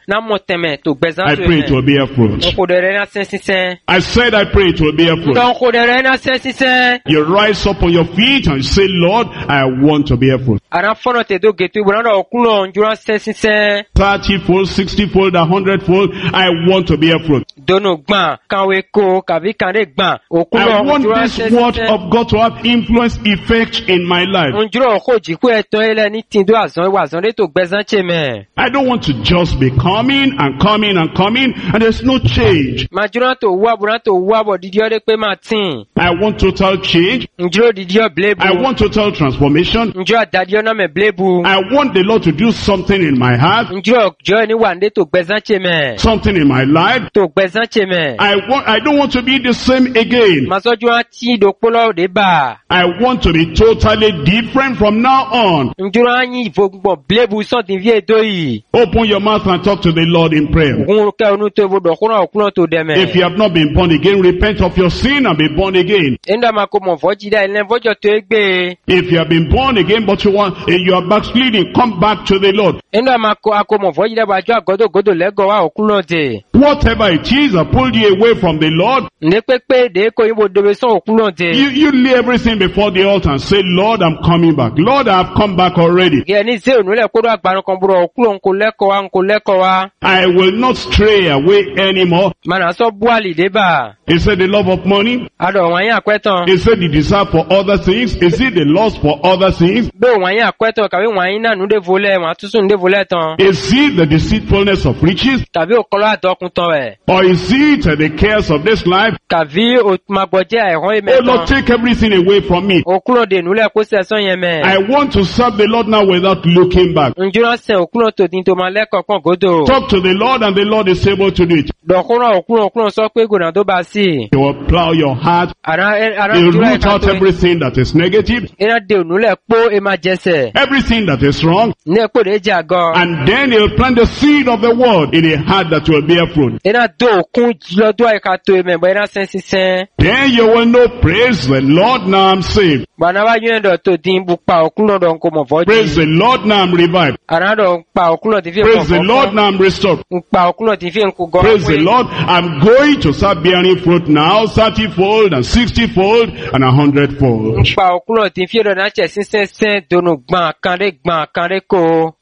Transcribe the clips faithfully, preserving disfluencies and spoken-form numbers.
na moteme to gbezan I to pray it will bear fruit. ko dere na sensisen I said I pray it will bear fruit. don ko dere na sensisen You rise up on your feet and say, Lord, I want to bear fruit. ara fono te do getu bro na okulo njura sensisen thirty fold, sixty fold, a hundred fold. I want to bear fruit. dono gban kanwe ko kabi kande gban I okulo want njura this word sensisen of God to have influence, effect in my life. njura ko jiku eton ele ni tindo azon wa azon de to gbezan cheme I don't want to just be coming and coming and coming and there's no change. majura to wa bro to wa bo didio de pe ma tin I want total change. njuro didio blebu I want total transformation. njuro dadio na me blebu I want the Lord to do something in my heart, njuro jo ni wande to gbezan cheme something in my life. to gbezan cheme I want, I don't want to be the same again. masoju ati do polo de ba I want to be totally different from now on. njuro anyi ifogbo blebu so tin vie do yi Open your mouth and talk to the Lord in prayer. gun ke onu to bo do kuno okulo to deme If you have not been born again, repent of your sin and be born again. enda ma ko mo foji da ile fojo to egbe If you have been born again but you want, eh, you are backsliding, come back to the Lord. enda ma ko ako mo foji da ba jo agodo godo lego wa okulo de Whatever it is that pulled you away from the Lord, ne pepe de ko yin bo do be so okulo de you, you lay everything before the altar and say, Lord, I'm coming back. Lord, I have come back already. ge ni se onu le ko do agbanu kan buro okulo nko leko wa nko leko wa I will not stray away anymore. mana so buali de ba He said the love of money. ado wan yin akwetan He said the desire for other things. Is it the lust for other things? be wan yin akwetan kabi wan yin na nu de vole wan tusun de vole tan Is it the deceitfulness of riches? kabi okolo atokun tan e Or is it uh, the cares of this life? kabi o magboje aihon ime Oh Lord, tan take everything away from me. okulo de nu le ko se son yen me I want to serve the Lord now without looking back. njuro se okulo to din to ma leko pon godo Talk to the Lord and the Lord is able to do it. dokuno okulo okulo so pe gona do ba si He will plow your heart. ara ara He'll njuro e root ka out to everything that is negative, ina de onu le po e ma jese everything that is wrong, ne po de jago and then he'll plant the seed of the word in a heart that will bear fruit. ina do okun lodo e ka to e me bo ina sensisen Then you will know, praise the Lord, now I'm saved. bana ba yun do to din bu pa okulo do nko mo Praise foji the Lord, now I'm revived. ara do pa okulo ti fi Praise the Lord, now I'm restored. pa okulo ti fi nko go Praise the Lord, I'm going to start bearing fruit now, thirty fold and sixty fold and a hundred fold. pa okulo ti fi do na che sensisen do no gban kan de gban kan de ko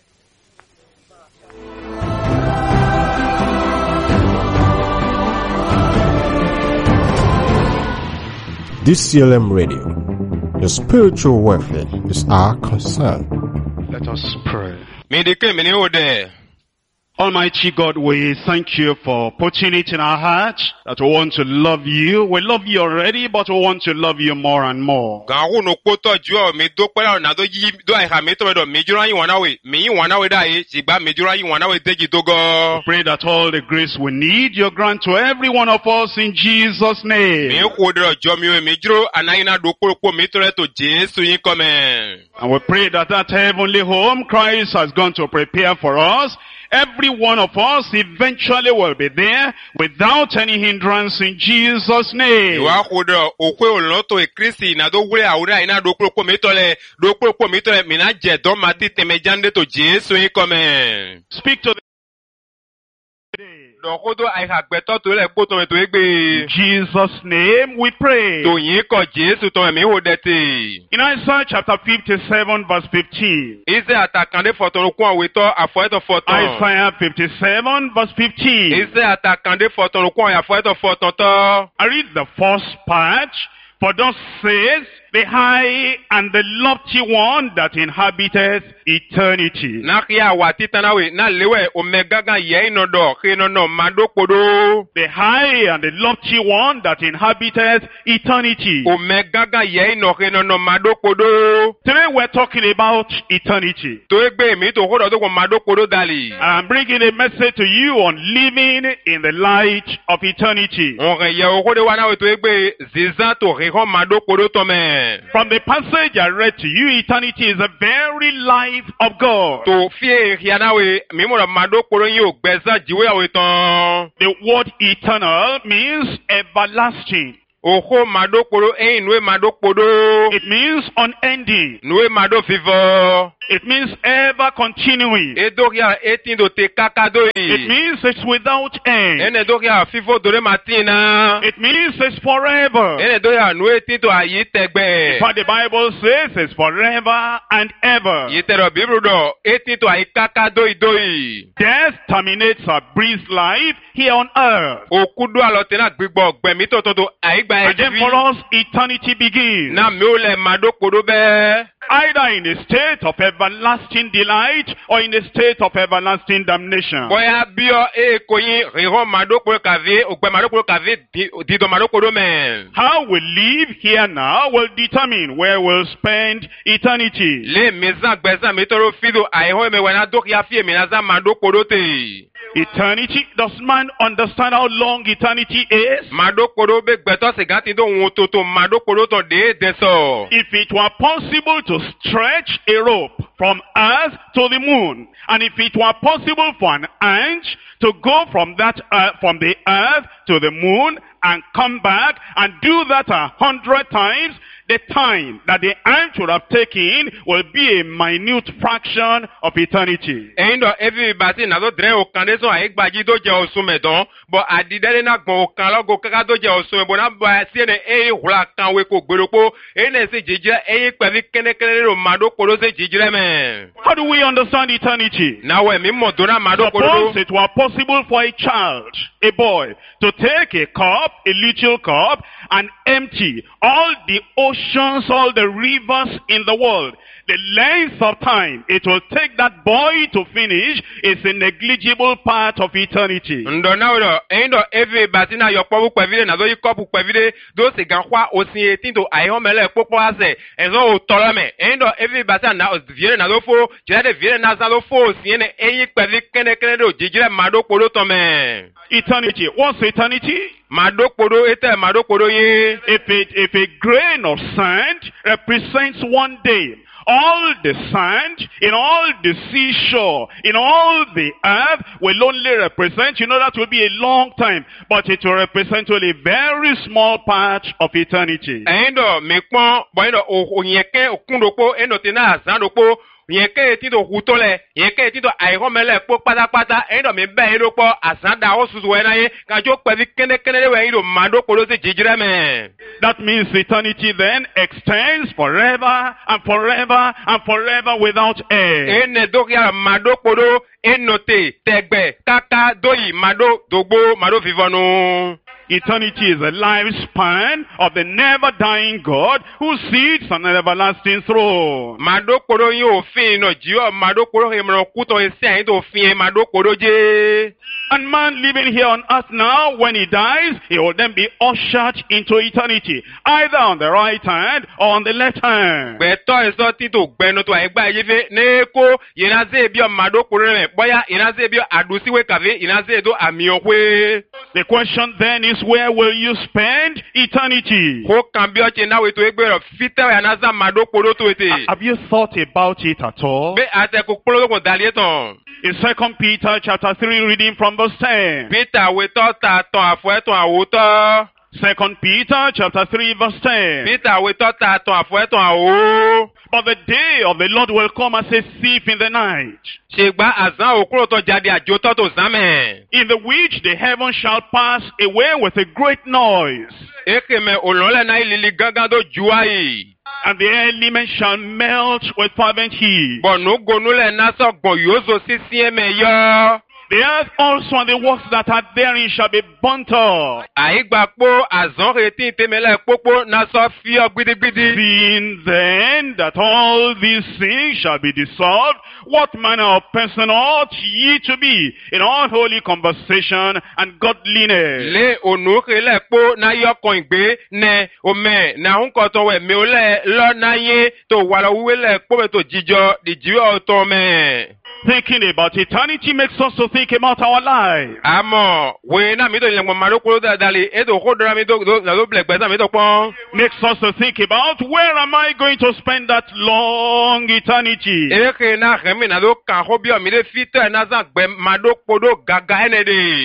D C L M Radio. Your spiritual welfare is our concern. Let us pray. Me de ke me ni o de. Almighty God, we thank you for putting it in our hearts that we want to love you. We love you already, but we want to love you more and more. Ga hu no ko to ju o me do pe na do yi do ai ha me to do me jura yin wana we. Me yin wana we da yi, si gba me jura yin wana we deji to go. Pray that all the grace we need, you grant to every one of us in Jesus' Me name. ko de jo mi o me juro anayin na do po po me to re to Jesu yin come. And we pray that that heavenly home Christ has gone to prepare for us, every one of us eventually will be there without any hindrance in Jesus' name. Wa ko de o ko o lo to e Kristi na do wure awura ina do po po me to le do po po me to le me na je do ma ti te me jande to Jesu yin come. Speak to the Do ko do ai ha gbe to to le po to me to egbe. Jesus' name we pray. To yin ko Jesu to me ho de ti. In Isaiah chapter fifty-seven verse fifteen. Ise atakande foton kun awe to afo to foton. Isaiah fifty-seven verse fifteen. Ise atakande foton kun afo to foton to. I read the first part. For thus says the high and the lofty one that inhabiteth eternity. Na kia wa titanawe na lewe omega ga ye no do ke no no mado kodo. The high and the lofty one that inhabiteth eternity. Omega ga ye no ke no no mado kodo. Today we're talking about eternity. To egbe mi to hodo to ko mado kodo dali. I'm bringing a message to you on living in the light of eternity. On re ye o hodo wa na we to egbe ziza to re ho mado kodo to me. From the passage I read to you, eternity is the very life of God. To fie hianawe mi mo mado kodo yin o gbeza jiwe awe ton. The word eternal means everlasting. Oho mado kodo e nwe mado kodo. It means unending. Nwe mado vivo. It means ever continuing. E doria etindo te kakadoi. It means it's without end. Ene doria vivo dore matina. It means it's forever. Ene doria nwe etindo ayitegbe. But the Bible says it's forever and ever. Yitero bibru do etindo ayikakadoi doi. Death terminates a brief life here on earth. Okudu alotena gbigbo gbemi tototo aigba And then for us, eternity begins. na mi o le mado kodo be. Either in a state of everlasting delight or in a state of everlasting damnation. Boya bio e koyin riho mado kodo kave ogbe mado kodo kave dido mado kodo men. How we live here now will determine where we'll spend eternity. Le mezan gbezan mi toro fido aiho me wena dok ya fie mi naza mado kodo te. Eternity, does man understand how long eternity is? Mado kodo be gbeto se ganti do won toto mado kodo to de deso. If it were possible to stretch a rope from earth to the moon, and if it were possible for an ant to go from that earth, from the earth to the moon and come back and do that a hundred times, the time that the ant would have taken will be a minute fraction of eternity. Endo everybody na do dre o kan de so aigbaji do je osume don, but adidele na gbon o kan logo kaka do je osume bo na ba si ene e hula kan we ko gberopo ene se jejire e pe vi kene kene ro mado kodo se jejire me. How do we understand eternity? Na we mi mo do na mado kodo. Suppose it were possible for a child, a boy, to take a cup, a little cup, and empty all the oceans, all the rivers in the world. The length of time it will take that boy to finish is a negligible part of eternity. Ndo na we endo everybody na yo pobu kwevile na do yi kopu kwevile do se gan kwa osin etin to ai homele popo ase enzo o tolame endo everybody na viere na do fo jere de viere na za do fo osin ne eyin kwevi kene kene do jijire mado kodo to me. Eternity. What's eternity? Mado kodo ete mado kodo ye. If it, if a grain of sand represents one day, all the sand in all the seashore, in all the earth will only represent, you know, that will be a long time, but it will represent only a very small part of eternity. Endo me pon bo endo o yeke okundoko endo tina azandoko yeke ti do hutole yeke ti do aihomele po patapata endo me be endo po azanda o suzu we na ye ka jo pe vi kene kene we endo mado kodo se jijire me. That means eternity then extends forever and forever and forever without end. Ene dokia mado kodo enote tegbe kaka doyi mado dogbo mado vivonu. Eternity is a lifespan of the never-dying God who sits on an everlasting throne. Mado kodo yo fin no jio mado kodo hemro kuto ese ayin to fin mado kodo je. And man living here on earth now, when he dies, he will then be ushered into eternity, either on the right hand or on the left hand. Beto eso tito gbeno to aigba yife neko inaze bi o mado kodo me boya inaze bi adusiwe kave inaze do ami okwe. The question then is, where will you spend eternity? Ko kan bi o che na we to egbe fite ya naza mado kodo to ete. Have you thought about it at all? Be ate ko polo ko dalieton. In Second Peter chapter three, reading from verse ten. Peter we to ta ton afo eton awoto. Second Peter chapter three, verse ten. Peter we to ta ton afo eton awo. But the day of the Lord will come as a thief in the night, Shegba azan okuro to jade ajo to to zame. in the which the heavens shall pass away with a great noise, Eke me olole na ilili gangan do juai. and the elements shall melt with fervent heat. Bonu gonule na so gbon yozo sisi eme yo. The earth also and the works that are therein shall be burnt up. Aigbapo azan reti temele popo na so fi ogbidigbidi. Seeing then that all these things shall be dissolved, what manner of person ought ye to be in all holy conversation and godliness? Le onu kele po na yo kon igbe ne ome na hun ko to we mi ole lo na ye to wala wiwe le po be to jijo di jiwe oto me. Thinking about eternity makes us to think about our life. Amo we na mi to le mo maro ko da dali e do ko dra mi do na do ble gbesa mi to pon. Makes us to think about, where am I going to spend that long eternity? Eke na remi na do kan ho bi o mi le fite na zan gbe mado podo gaga enede.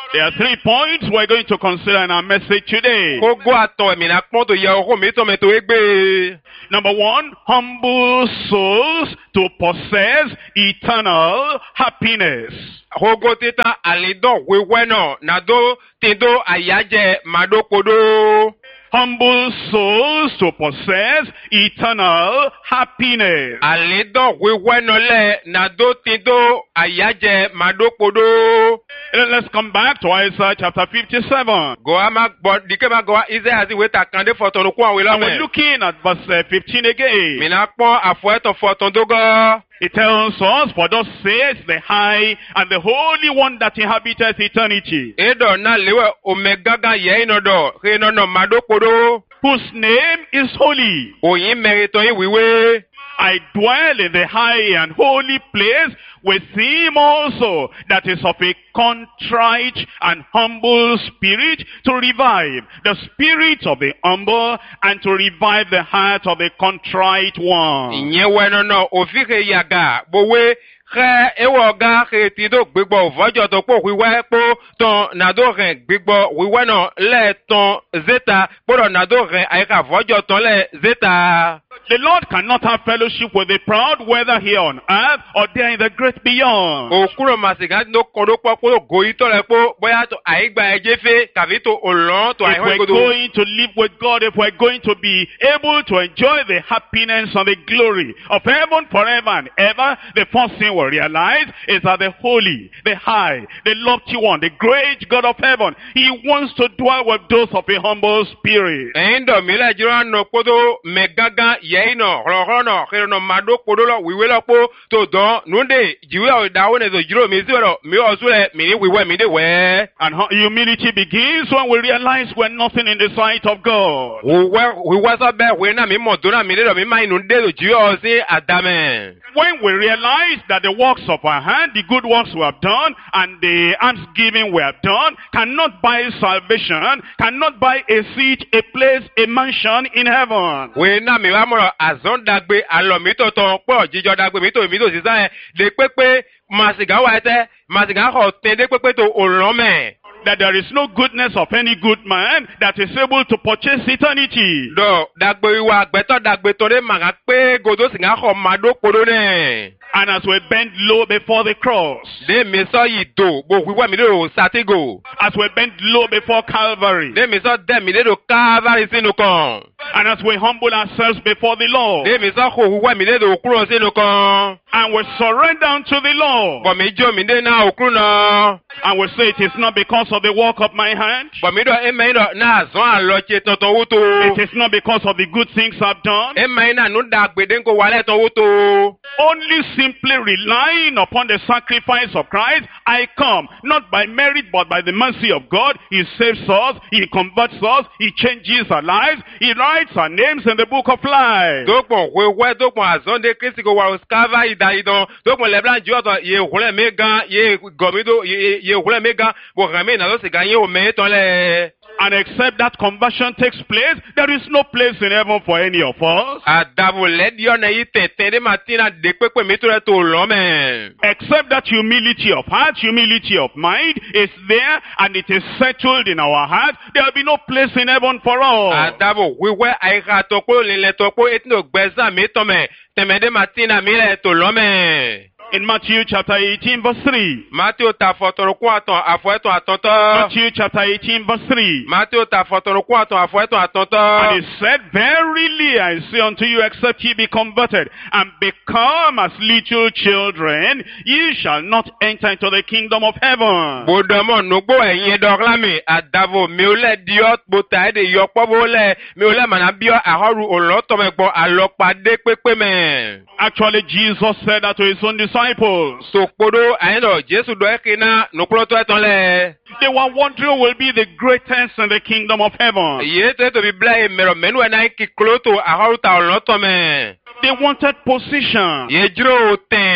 There are three points we're going to consider in our message today. Kogo ato mi na pon to ye oko mi to me to egbe. Number one, humble souls to possess eternal happiness. Kogo tita alido wewe no na do tindo ayaje madokodo. Humble souls to possess eternal happiness. Alido wewe no le na do tindo ayaje madokodo. Let's come back to Isaiah chapter fifty-seven. Go ama but dikema go Isaiah azi weta kande foto no kwa wela And we're me. looking at verse uh, fifteen again. Mi na pon afueto foto dogo. It tells us, for thus says the high and the holy one that inhabiteth eternity, Edo na lewe omegaga ye ino do. Ke no no madokodo. whose name is holy. Oyin merito yin wiwe. I dwell in the high and holy place with him also that is of a contrite and humble spirit, to revive the spirit of the humble and to revive the heart of the contrite one. Inye weno no ofike yaga bowe khe ewo ga khe ti do gbigbo vojo to po wiwe po ton na do ren gbigbo wiwe no le ton zeta poro na do ren aika vojo ton le zeta. The Lord cannot have fellowship with the proud, whether here on earth or there in the great beyond. Okuro masiga no kodo po ko go ito le po boya to aigba ejefe kavi to olon to If aihon we're godo. going to live with God, if we're going to be able to enjoy the happiness and the glory of heaven forever and ever, the first thing we'll realize is that the holy, the high, the lofty one, the great God of heaven, he wants to dwell with those of a humble spirit. Endo mila jira no kodo megaga ye no ro no kero no mado kodo lo wiwe lo po to don nunde jiwe o dawo ne zo jiro mi zero mi o sule mi ni wiwe mi de we. And hu- humility begins when we realize we're nothing in the sight of God. Wiwe wiwe so be we na mi mo do na mi de do mi mai nunde zo jiwe o si adame. When we realize that the works of our hand, the good works we have done, and the almsgiving we have done, cannot buy salvation, cannot buy a seat, a place, a mansion in heaven. We na mi wa mo azon dagbe alo mi to ton po jijo dagbe mi to mi to sisan de pepe masiga wa ete masiga ho ten de pepe to olome. That there is no goodness of any good man that is able to purchase eternity. Do dagbe wa agbeto dagbe to de maga pe godo singa ho mado kodo ne. And as we bend low before the cross, De mi so yi do bo wiwa mi de o satigo. as we bend low before Calvary, De mi so de mi de do Calvary sinu kan. and as we humble ourselves before the Lord, De mi so ho wiwa mi de do okuro sinu kan. and we surrender unto the Lord, Bo mi jo mi de na okuro na. and we say it is not because of the work of my hand, Bo mi do e me do na zon alo che tonton wuto. it is not because of the good things I've done, E me na nu dagbe de ko wale ton wuto. only simply relying upon the sacrifice of Christ, I come, not by merit, but by the mercy of God. He saves us, He converts us, He changes our lives, He writes our names in the book of life. Dokpon wewe dokpon azon de Kristi ko wa uskava ida idon. Dokpon leblan joto ye hule megan ye gomido ye ye hule megan bo rame na lo se ganye o me ton le. And except that conversion takes place, there is no place in heaven for any of us. Adavo ledio na yi tete de matina de pepe mi to le to lo me. Except that humility of heart, humility of mind is there, and it is settled in our heart, there will be no place in heaven for us. Adavo wewe aika to ko le le to ko etno gbeza mi to me. Teme de matina mi le to lo me. In Matthew chapter eighteen verse three. Matthew ta fotoro ko aton afo eton atonto. Matthew chapter eighteen verse three. Matthew ta fotoro ko aton afo eton atonto. And he said, verily I say unto you, except ye be converted and become as little children, ye shall not enter into the kingdom of heaven. Bodomo nugbo ẹ̀yin dọ́glámì àdàbò mi ò lẹ̀ diọ́ bòtà ẹ̀dẹ̀ yọ pọ́bó lẹ̀ mi ò lẹ̀ màná bíọ́ àhọ́rù òlọ́tọ̀mẹ̀gbọ́ àlọ́pàdé pépé mẹ́. Actually, Jesus said that to his own disciples. Sòkpodo àyìnlọ Jésù dọ̀ ẹ̀kẹ́ náà nùkúlọ́tọ̀ ẹ̀tàn lẹ̀. They were wondering who will be the greatest in the kingdom of heaven. Èyí tẹ́ tóbi bílẹ̀ mẹ̀rọ mẹ́nu ẹ̀ náà kí kúlótò àhọ́rù ta òlọ́tọ̀mẹ̀. They wanted position. Yẹ dúró tẹ̀.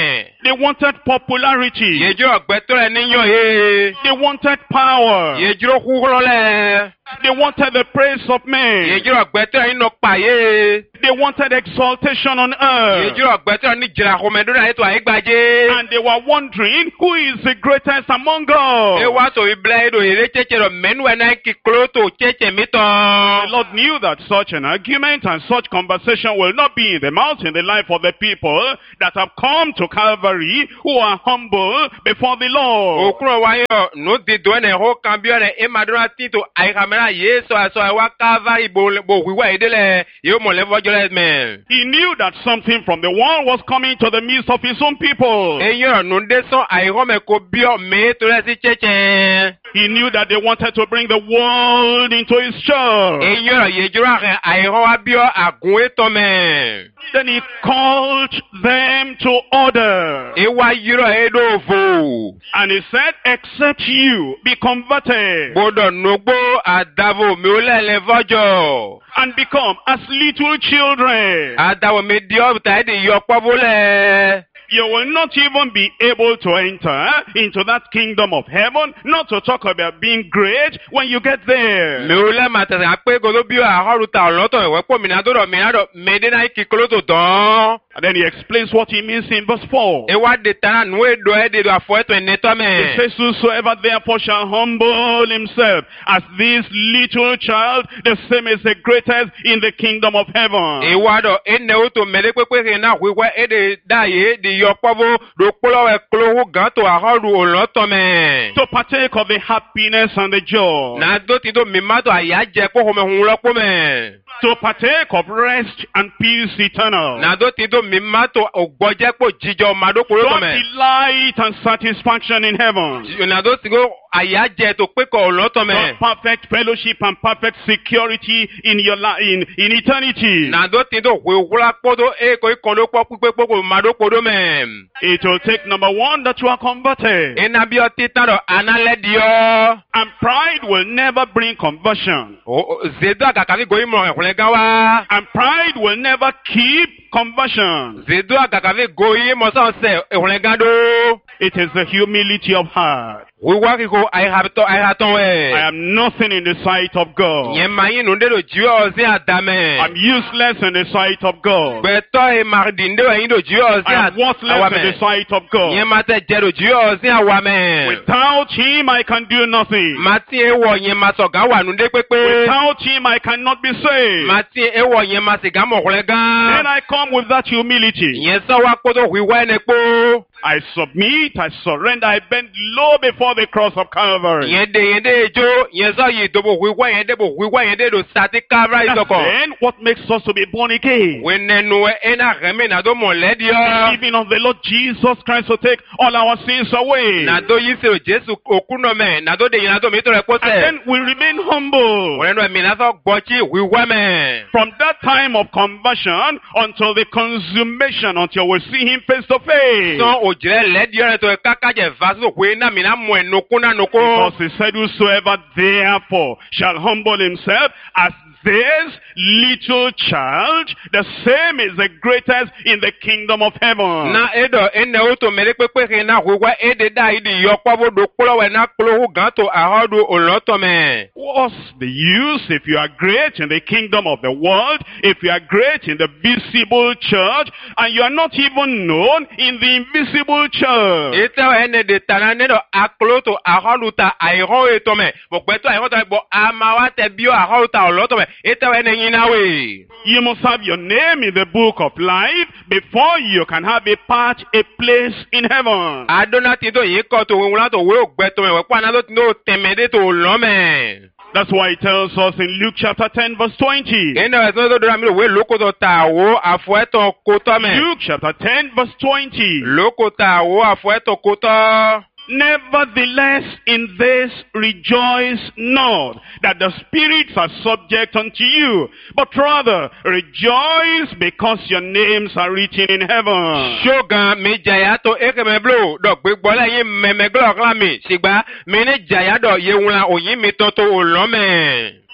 They wanted popularity. Yejiro gbetore niyan he. They wanted power. Yejiro kukulole. They wanted the praise of men. Yejiro gbetore ino paye. They wanted exaltation on earth. Yejiro gbetore ni jira komedona eto aigbaje. And they were wondering who is the greatest among us. E wa so ible do ere cheche ro menu ena ki kloto cheche mito. The Lord knew that such an argument and such conversation will not be in the mouth in the life of the people that have come to Calvary who are humble before the Lord. Okuro wa yo no di do ene ho cambio ne e madura tito ai kamera yeso aso e wa Calvary bo bo wiwa edele yo mo levo jole men. He knew that something from the world was coming to the midst of his own people. E yo no de so ai ho me ko bio me to le si cheche. He knew that they wanted to bring the world into his church. E yo ye jura ke ai ho abio agun eto men. Then he called them to order. E wa yiro edo vo. And he said, except you be converted Bodo nogbo adavo me ole levojo. and become as little children, Adawo me dio ta de yo povole. you will not even be able to enter into that kingdom of heaven, not to talk about being great when you get there. Me ole mata sa pe go lo bio a horuta oloto e wepo mi na do mi na do me de na ikikolo to don. And then he explains what he means in verse four. E wa de tana nu e do e de do afo eto eneto He me. says, whosoever therefore shall humble himself as this little child, the same is the greatest in the kingdom of heaven. E wa do ene o to me de pepe ke na wiwa e de daye de yo povo do polo e klo gan to a horu oloto me. To partake of the happiness and the joy. Na do ti do mi ma to aya je ko ho me hun lo po me. To partake of rest and peace eternal. Na do ti do mi ma to ogboje po jijo ma do ko lo God's me. delight and satisfaction in heaven. Na do ti go aya je to pe ko oloto me. God's perfect fellowship and perfect security in your life in, in eternity. Na do ti do we wura po do e ko ikon do po pipe po ko ma do ko do me. It will take number one that you are converted. Ena bi o ti tan do anale dio. And pride will never bring conversion. O zedo akaka fi go imo e gan wa. And pride will never keep conversion. Zedo akaka fi go imo so se e gan do. It is the humility of heart. We wa ki ko ai ha to ai ha ton I we. am nothing in the sight of God. Yen ma yin no de do ji o se adame. I'm useless in the sight of God. Be to e mardi nde we yin do ji o se I am worthless in the sight of God. Yen ma te je do ji o se awa me. Without him, I can do nothing. Mati e wo yen ma so gan wa nu de pepe. Without him, I cannot be saved. Mati e wo yen ma se gan mo kule gan. Then I come with that humility. Yen so wa ko do wi wa ne po. I submit, I surrender, I bend low before the cross of Calvary. Yen de yen de jo yen so yi do bo wi wa yen de bo wi wa yen de do sati Calvary That's so ko. then what makes us to be born again. We nenu e na reme na do mo le dio. Believing on the Lord Jesus Christ to take all our sins away. Na do yi se o Jesu okuno me na do de yin na do mi to re ko And se. then we remain humble. We no mi na so gbochi wi wa me. From that time of conversion until the consummation, until we see him face to face. So o jire le dio re to kaka je vaso we na mi na mo enoko na noko. Because he said, whosoever therefore shall humble himself as this little child, the same is the greatest in the kingdom of heaven. Na edo ene o to mere pepe ke na wi wa e de da idi yo po bo do klo we na klo hu gan to ahodu oloto me. What's the use if you are great in the kingdom of the world, if you are great in the visible church, and you are not even known in the invisible church? Ite o ene de tana ne do aklo to ahodu ta airo e to me. Bo pe to airo to bo amawa te bio ahodu ta oloto me. Ite o ene yin na we. You must have your name in the book of life before you can have a part, a place in heaven. Adona ti do yin ko to we won to we ogbe to me we pa na lo ti no temede to lo me. That's why it tells us in Luke chapter ten verse twenty. Ene o so do mi we loko to ta wo afo eto ko to me. Luke chapter ten verse twenty. Loko ta wo afo eto ko to. Nevertheless, in this rejoice not that the spirits are subject unto you, but rather rejoice because your names are written in heaven. Shogun mi jaya to ekeme blo do gbegbo leyin meme glo kla mi sigba mi ni jaya do ye wula oyin mi to to olome.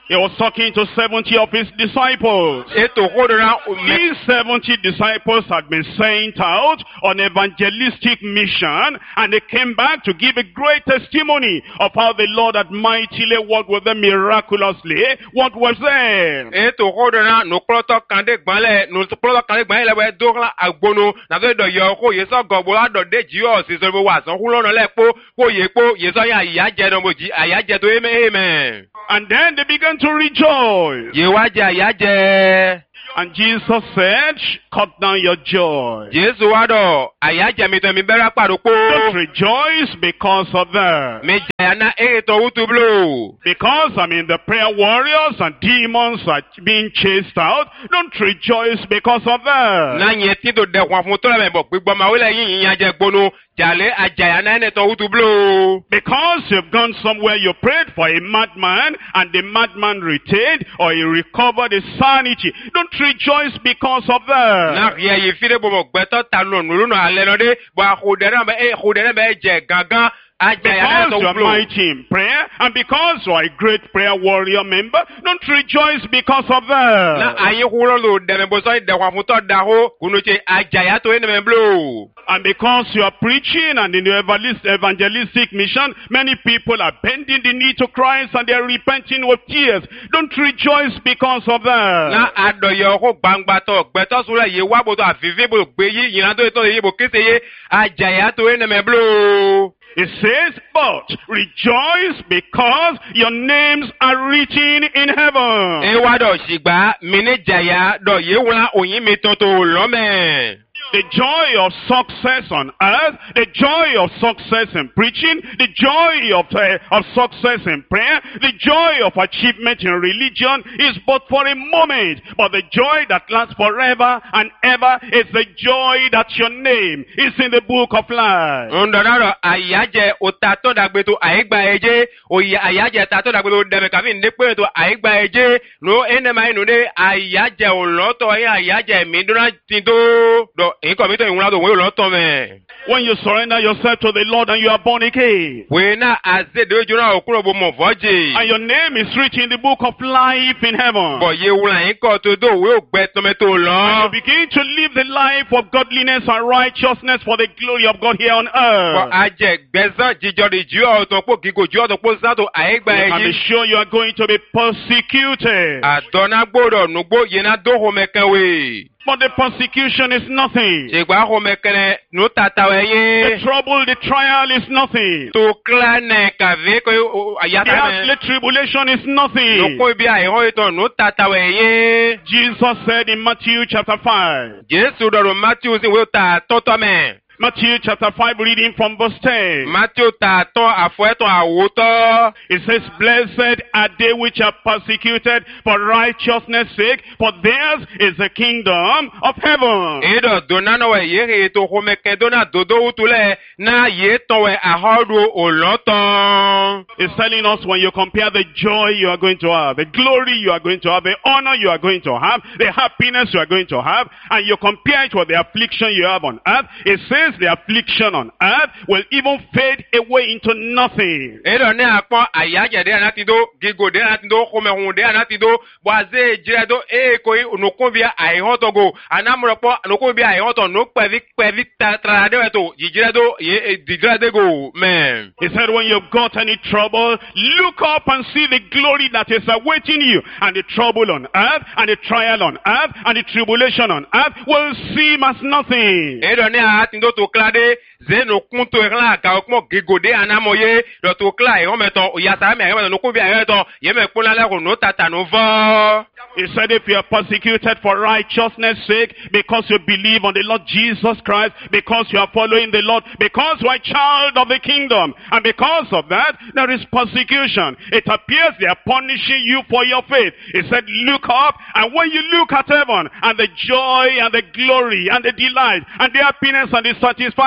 He was talking to seventy of his disciples. Ètò kódìrán òmẹ. These seventy disciples had been sent out on evangelistic mission, and they came back to give a great testimony of how the Lord had mightily worked with them miraculously. What was there? Ètò kódìrán nùkúlọ́tọ̀ kàndé gbọ́nlẹ̀ nùkúlọ́tọ̀ kàndé gbọ́nlẹ̀ lẹ́wẹ̀ dókòlá àgbónú nàdó ìdọ̀ yọ kó yẹsọ gọ̀gbọ́ àdọ̀dé jíọ̀ sísọ ìbò wà sàn kúlọ́nà lẹ́kpó kó yẹ kó yẹsọ yà àyájẹ náà mojì àyájẹ tó émé émé. And then they began to rejoice. Yẹ wá jẹ àyájẹ. And Jesus said, cut down your joy. Jésù wá dọ̀ àyájẹ mi tẹ̀ mi bẹ́rẹ̀ pàdókò. Don't rejoice because of that. Mi jẹ̀yà ná ètò wútúbúlò. Because, I mean, the prayer warriors and demons are being chased out. Don't rejoice because of that. Náà yẹn tí tó dẹ̀kun fún tó lẹ́mẹ̀ bọ̀ gbígbọ́ máa wílẹ̀ yín ìyẹn jẹ gbónú. Jàlé àjàyà náà ètò wútúbúlò. Because you've gone somewhere, you prayed for a madman, and the madman retained or he recovered his sanity. Don't rejoice because of that. Náà yẹ yìí fi dé bọ̀ gbẹ́tọ̀ ta nù nùlù nù alẹ́ lọ dé. Bọ̀ àkùdẹ́ náà bẹ́ ẹ̀ àkùdẹ́ náà bẹ́ jẹ gángan. Because you are mighty in prayer, and because you are a great prayer warrior member, don't rejoice because of that. And because you are preaching and in the evangelistic mission, many people are bending the knee to Christ and they are repenting with tears. Don't rejoice because of that. It says, but rejoice because your names are written in heaven. The joy of success on earth, the joy of success in preaching, the joy of, uh, of success in prayer, the joy of achievement in religion is but for a moment. But the joy that lasts forever and ever is the joy that your name is in the book of life. When you surrender yourself to the Lord and you are born again, and your name is written in the book of life in heaven, and you begin to live the life of godliness and righteousness for the glory of God here on earth, you can be sure you are going to be persecuted. But the persecution is nothing. The trouble, the trial is nothing. The earthly tribulation is nothing. Jesus said in Matthew chapter five. Matthew chapter five, reading from verse ten. It says, blessed are they which are persecuted for righteousness' sake, for theirs is the kingdom of heaven. It's telling us when you compare the joy you are going to have, the glory you are going to have, the honor you are going to have, the happiness you are going to have, and you compare it with the affliction you have on earth, it says the affliction on earth will even fade away into nothing. He said when you've got any trouble, look up and see the glory that is awaiting you, and the trouble on earth, and the trial on earth, and the tribulation on earth will seem as nothing. Zeno kunto erla ka okmo gigode anamoye do to kla e ometon oyasa me e no ko bi ayeton ye me pona le ko no tata no vo. He said if you are persecuted for righteousness' sake, because you believe on the Lord Jesus Christ, because you are following the Lord, because you are a child of the kingdom, and because of that there is persecution. It appears they are punishing you for your faith. He said look up, and when you look at heaven and the joy and the glory and the delight and the happiness and the satisfaction,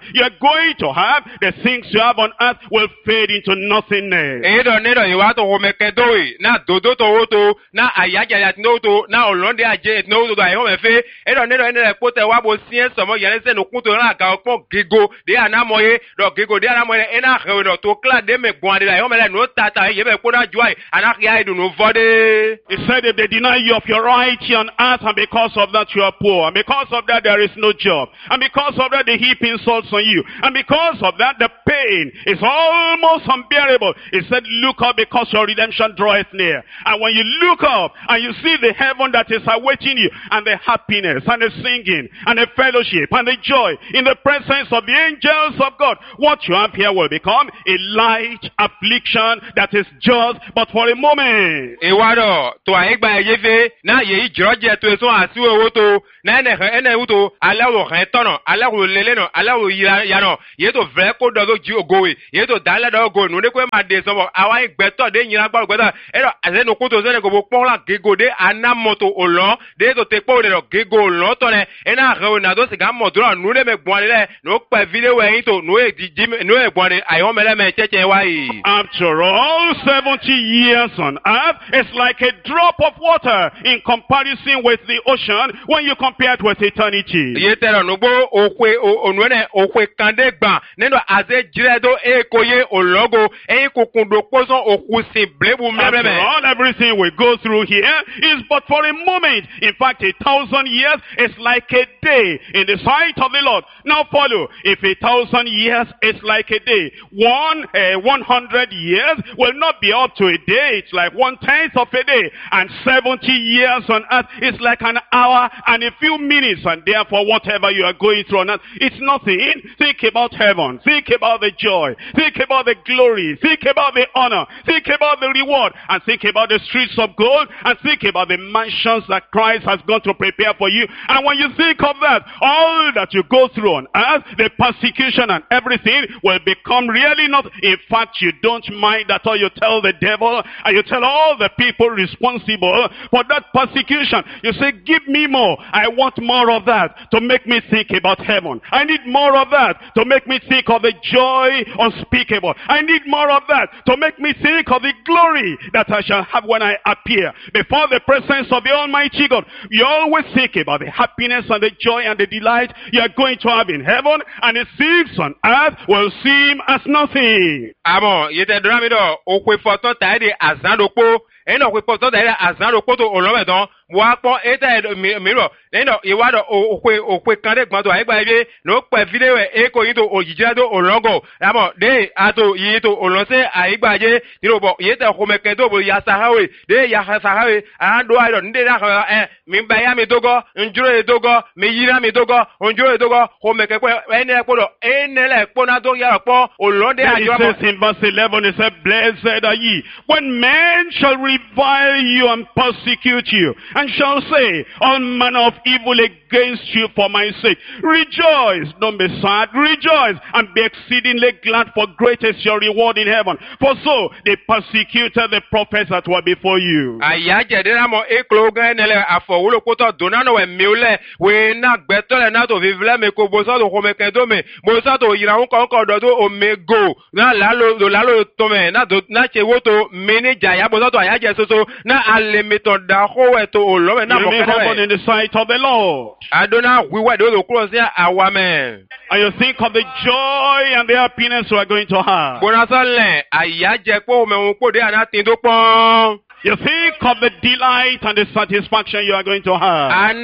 you are going to have, the things you have on earth will fade into nothingness. Edo nedo iwato homekendoi na dodo to oto na ayaja ya tinoto na olonde aje tinoto do ayo mefe edo nedo ene pote wabo sien somo yense no kunto na ka okon gigo de anamoye do gigo de anamoye ena rewo to kla de me gwande ayo mele no tata ye be kona joy anakia idu no vode. He said if they deny you of your right here on earth and because of that you are poor, and because of that there is no job, and because of that they heap insults on you, and because of that the pain is almost unbearable. He said, look up because your redemption draweth near. And when you look up and you see the heaven that is awaiting you, and the happiness and the singing and the fellowship and the joy in the presence of the angels of God, what you have here will become a light affliction that is just but for a moment. Iwado to aigba yefe na ye ijoje to so asu owoto na ene ene uto alawo kan tono alawo lele no alawo ya no ye to vre ko do ji ogowe ye to dala do go nu ne ko ma de so awa igbeto de yin agba igbeto e do ase no kuto se ne go pon la gego de anamoto olon de to te po de gego olon to ne e na re na do se ga mo do nu le me gbon le no pe video e yin to no e di no e gbon de ayo mele me cheche wa yi. After all, seventy years on earth is like a drop of water in comparison with the ocean when you compare it with eternity. Ye tero no bo okwe onwene okwe kande gba neno aze jiredo e koye ologo e kokundo poson okusi blebu meme. After all, everything we go through here is but for a moment. In fact, a thousand years is like a day in the sight of the Lord. Now follow. If a thousand years is like a day, one uh, one hundred years will not be up to a day. It's like one tenth of a day. And seventy years on earth is like an hour and a few minutes. And therefore, whatever you are going through on earth, it's nothing. Think about heaven. Think about the joy. Think about the glory. Think about the honor. Think about the reward. And think about the streets of gold. And think about the mansions that Christ has gone to prepare for you. And when you think of that, all that you go through on earth, the persecution and everything will become really not. In fact, you don't mind at all. You tell the devil and you tell all the people responsible for that persecution. You say, give me more. I want more of that to make me think about heaven. I need more of that to make me think of the joy unspeakable. I need more of that to make me think of the glory that I shall have when I appear before the presence of the Almighty God. You always think about the happiness and the joy and the delight you are going to have in heaven, and the things on earth will seem as nothing. Amo, yete dramido okwe foto taide azandoko eno okwe foto taide azandoko to olomedon Wakpo eta miro neno iwado okwe okwe kande gbando aigba ebe no pe video e ko yin to ojijira do olongo amo de ato yi to olonse aigba je tirobo yeta khomeke do bo ya sahawe de ya sahawe ando ayo nde na eh mi ba ya mi dogo njuro e dogo mi yira mi dogo njuro e dogo khomeke ko ene ko do ene le ko na do ya po olonde ajo mo. In verse eleven it said, blessed are ye when men shall revile you and persecute you, and shall say all manner of evil against you for my sake. Rejoice, don't be sad, rejoice, and be exceedingly glad, for great is your reward in heaven. For so they persecuted the prophets that were before you. Ayaje de mo ekloga nele afowulo koto donano we miule we na gbetole na to vivle me ko boso do khomeke do me boso to yira un kon ko do do omego na lalo do lalo to me na do na chewoto manager ya boso to ayaje soso na alimito da howe to olo me na mo in the sight of the Lord. Adona we were do close there awame. And you think of the joy and the happiness we are going to have. Bonasale ayaje po me un ko de ana tin do pon. You think of the delight and the satisfaction you are going to have. You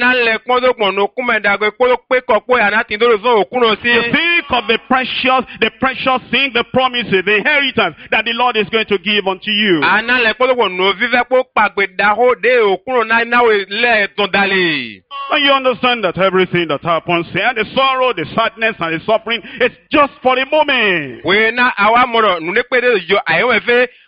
think of the precious, the precious thing, the promises, the inheritance that the Lord is going to give unto you. And you understand that everything that happens here, the sorrow, the sadness, and the suffering, it's just for a moment.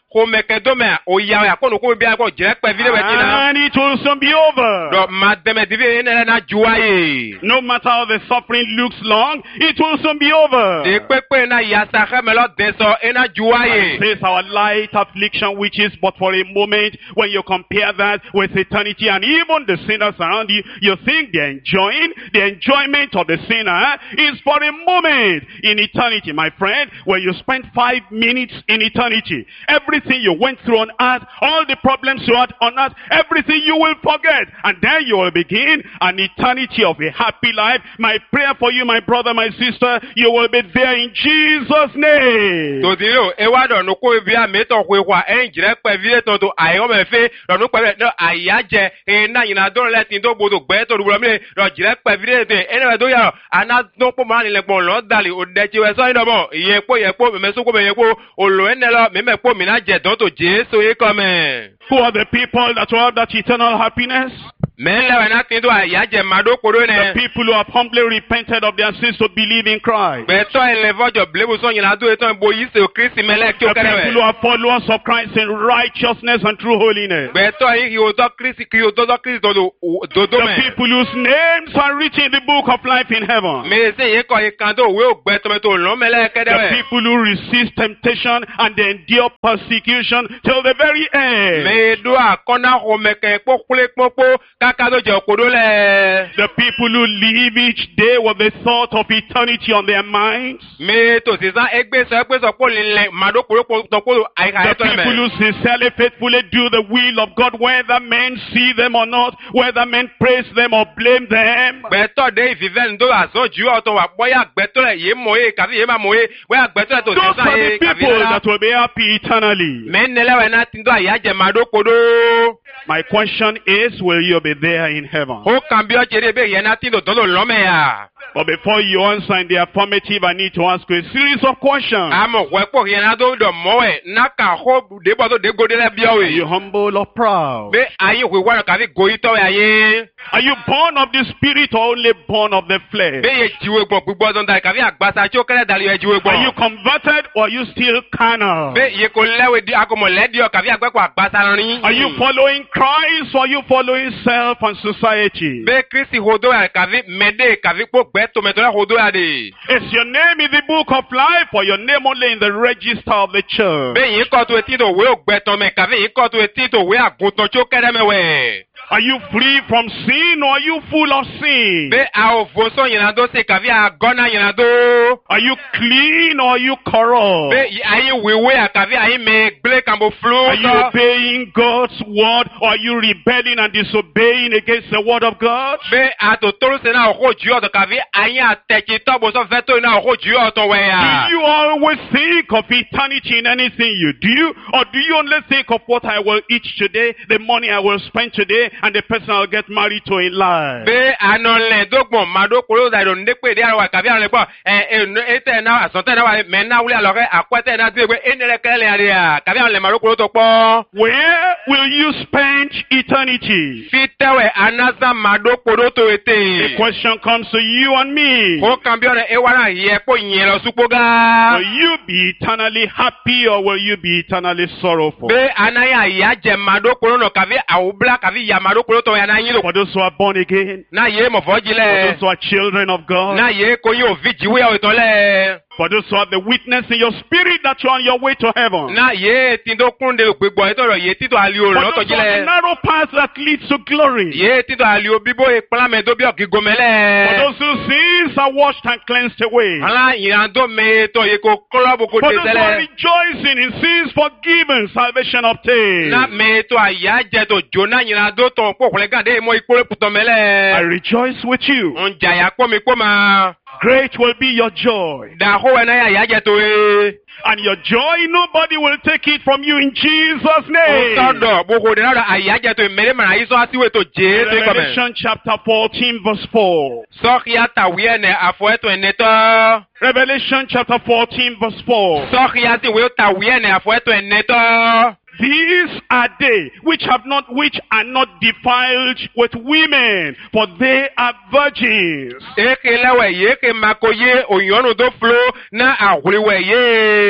xɔmeke dome oya ya kɔ nuku bia kɔ dzre kpe vi ɖe wɛ tina. And it will soon be over. Dɔ ma deme divi ye ne na dzua ye. No matter how the suffering looks long, it will soon be over. De kpekpe na yasa xeme lɔ desɔ ena dzua ye. Says our light affliction, which is but for a moment. When you compare that with eternity, and even the sinners around you, you think they're enjoying the enjoyment of the sinner is for a moment. In eternity, my friend, when you spend five minutes in eternity, everything you went through on earth, all the problems you had on earth, everything you will forget, and then you will begin an eternity of a happy life. My prayer for you, my brother, my sister, you will be there in Jesus' name. Todiro ewa dɔ nuku bia metɔ koe koa ɛndzre kpe vi ɖe tɔ to ayɔ me fe dɔ nukpe ɖe ɖe ayadze ena yina do le ti do bodo gbɛ to ɖugblɔ mi le dɔ dzre kpe vi ɖe te ene wɛ do ya ana do kpɔ ma ni le gbɔ lɔ dali o de tsi wɛ sɔ yi dɔ mɔ yɛ kpɔ yɛ kpɔ mɛmɛ soko mɛ yɛ kpɔ o lo ene lɔ mɛmɛ kpɔ mina dze dɔ to Jesu yi kɔmɛ. Who are the people that will have that eternal happiness? Mɛ lɛ wɛ na ti do ayadze ma do ko do The ne. people who have humbly repented of their sins to believe in Christ. Gbɛtɔ yi le fɔ dzɔ blebu sɔn yina do etɔn bo yi se o Kristi mɛ lɛ kyo The kɛrɛ people who wɛ. are followers of Christ in righteousness and true holiness. Gbɛtɔ yi ki o tɔ Kristi ki o tɔ tɔ Kristi do do do The mɛ. people whose names are written in the book of life in heaven. Mɛ se yi kɔ yi kan to o we o gbɛtɔ mɛ to lɔn mɛ lɛ kɛ The dɛ wɛ. people who resist temptation and they endure persecution till the very end. Mɛ do akɔna xɔmɛ kɛ kpɔ kple kpɔkpɔ kaka do dze ko do lɛ. The people who live each day with the thought of eternity on their minds. Mɛ to sisan egbe sɔ egbe sɔ kpɔ lilɛ mado kolo tɔ kolo ayika The yɛ tɔ people mɛ. who sincerely, faithfully do the will of God, whether men see them or not, whether men praise them or blame them. Gbɛtɔ de vivɛ ndo azɔ ju ɔtɔ wa gbɔ ya gbɛtɔ lɛ ye mɔ ye kafi ye ma mɔ ye wɛ agbɛtɔ lɛ to Those sisan are ye the kafi people la. that will be happy eternally. Mɛ ne lɛ wɛ na ti do ayadze mado ko do. My question is, will you be there in heaven? O kan bi ɔtse de be yɛ na ti do tɔ lo lɔn mɛ ya. But before you answer in the affirmative, I need to ask you a series of questions. Amɔ wɛ kpɔ yɛ na do dɔ mɔ wɛ na ka xɔ de bɔ to de go de lɛ biɔ Are we. you humble or proud? Be ayi hui wa kafi goyitɔ wɛ aye. Are you born of the Spirit or only born of the flesh? Be ye dziwe gbɔn gbogbo ɔzɔn da kafi agbasa tso kɛlɛ dali ye dziwe Are you gbɔn. converted or are you still carnal? Be ye ko lɛwe di agomɔ lɛ diɔ kafi agbɛ ko agbasa rin. Are you following Christ or are you following self and society? Be Kristi hodo ya kafi mɛde kafi kpo gbɛ tometɔ la hodo ya de. Is your name in the book of life or your name only in the register of the church? Be yi kɔ to eti to we o gbɛ tɔ mɛ kafi yi kɔ to eti to we aguntɔ tso kɛlɛ mɛ wɛ. Are you free from sin or are you full of sin? Be awo vosɔn yina do se kafi agɔna yina do. Are you clean or are you corrupt? Be ayi wiwe ya kafi ayi mɛ gble kambo flu Are you tɔ. obeying God's word or are you rebelling and disobeying against the word of God? Be ato toro se na ɔkɔ ju ɔtɔ kafi ayi atɛtsi tɔ bosɔn fɛ to na ɔkɔ ju ɔtɔ wɛ ya. Do you always think of eternity in anything you do? Or do you only think of what I will eat today, the money I will spend today, and the person I'll get married to in life? Be anɔlɛ dogbɔn mado kolo da do ne kpe de awa kafi anɔlɛ kpɔ ɛ ɛ etɛ na asɔntɛ na wa mɛ na wuli alɔ kɛ akɔtɛ na ti pe ene lɛ kɛlɛ ya de ya kafi anɔlɛ mado kolo tɔ kpɔ. Where will you spend eternity? Fi tɛwɛ anasa mado kolo to The ete. question comes to you and me. Ko kan bi ɔnɛ ewara yɛ kpo nyɛ lɔ sukpo ga. Will you be eternally happy or will you be eternally sorrowful? Be anaya ya jɛ mado kolo nɔ kafi awubla kafi ya mado kolo tɔ ya na nyi lo. For those who are born again, Na ye mɔfɔ ji for those lɛ. who are children of God, Na ye ko ye o vi jiwe ya o tɔ lɛ. for those who have the witness in your spirit that you're on your way to heaven, Na ye ti do kun de gbegbo ye tɔrɔ ye ti do ali o for lɔtɔ those ji who have the lɛ. narrow path that leads to glory, Ye ti do ali o bibo ye kplamɛ do bi ɔki gomɛ for lɛ. those whose sins are washed and cleansed away, Ala yirando me tɔ ye ko kɔlɔ boko for de those who are sɛlɛ. rejoicing in sins forgiven, salvation obtained. Na me tɔ a ya jɛ to jona yirando tɔ kpɔkɔlɛ gan de mɔ ikpole putɔmɛ I lɛ. rejoice with you. Njaya kpɔ mi kpɔ ma. Great will be your joy. Da ko wɛ na ya ya jɛ to ye. And your joy, nobody will take it from you in Jesus' O name. tɔ dɔ boko de na dɔ a ya jɛ to ye mɛri mana yi sɔn asiwe to je to kɔmɛ. Revelation chapter fourteen verse four. Sɔkiya ta wiye nɛ afɔ ɛtɔ ne tɔ. Revelation chapter fourteen verse four. Sɔkiya ti wiye ta wiye nɛ afɔ ɛtɔ ne tɔ. These are they which have not, which are not defiled with women, for they are virgins. Eke lɛwɛ ye ke mako ye onyɔnu do flo na ahuli wɛ ye.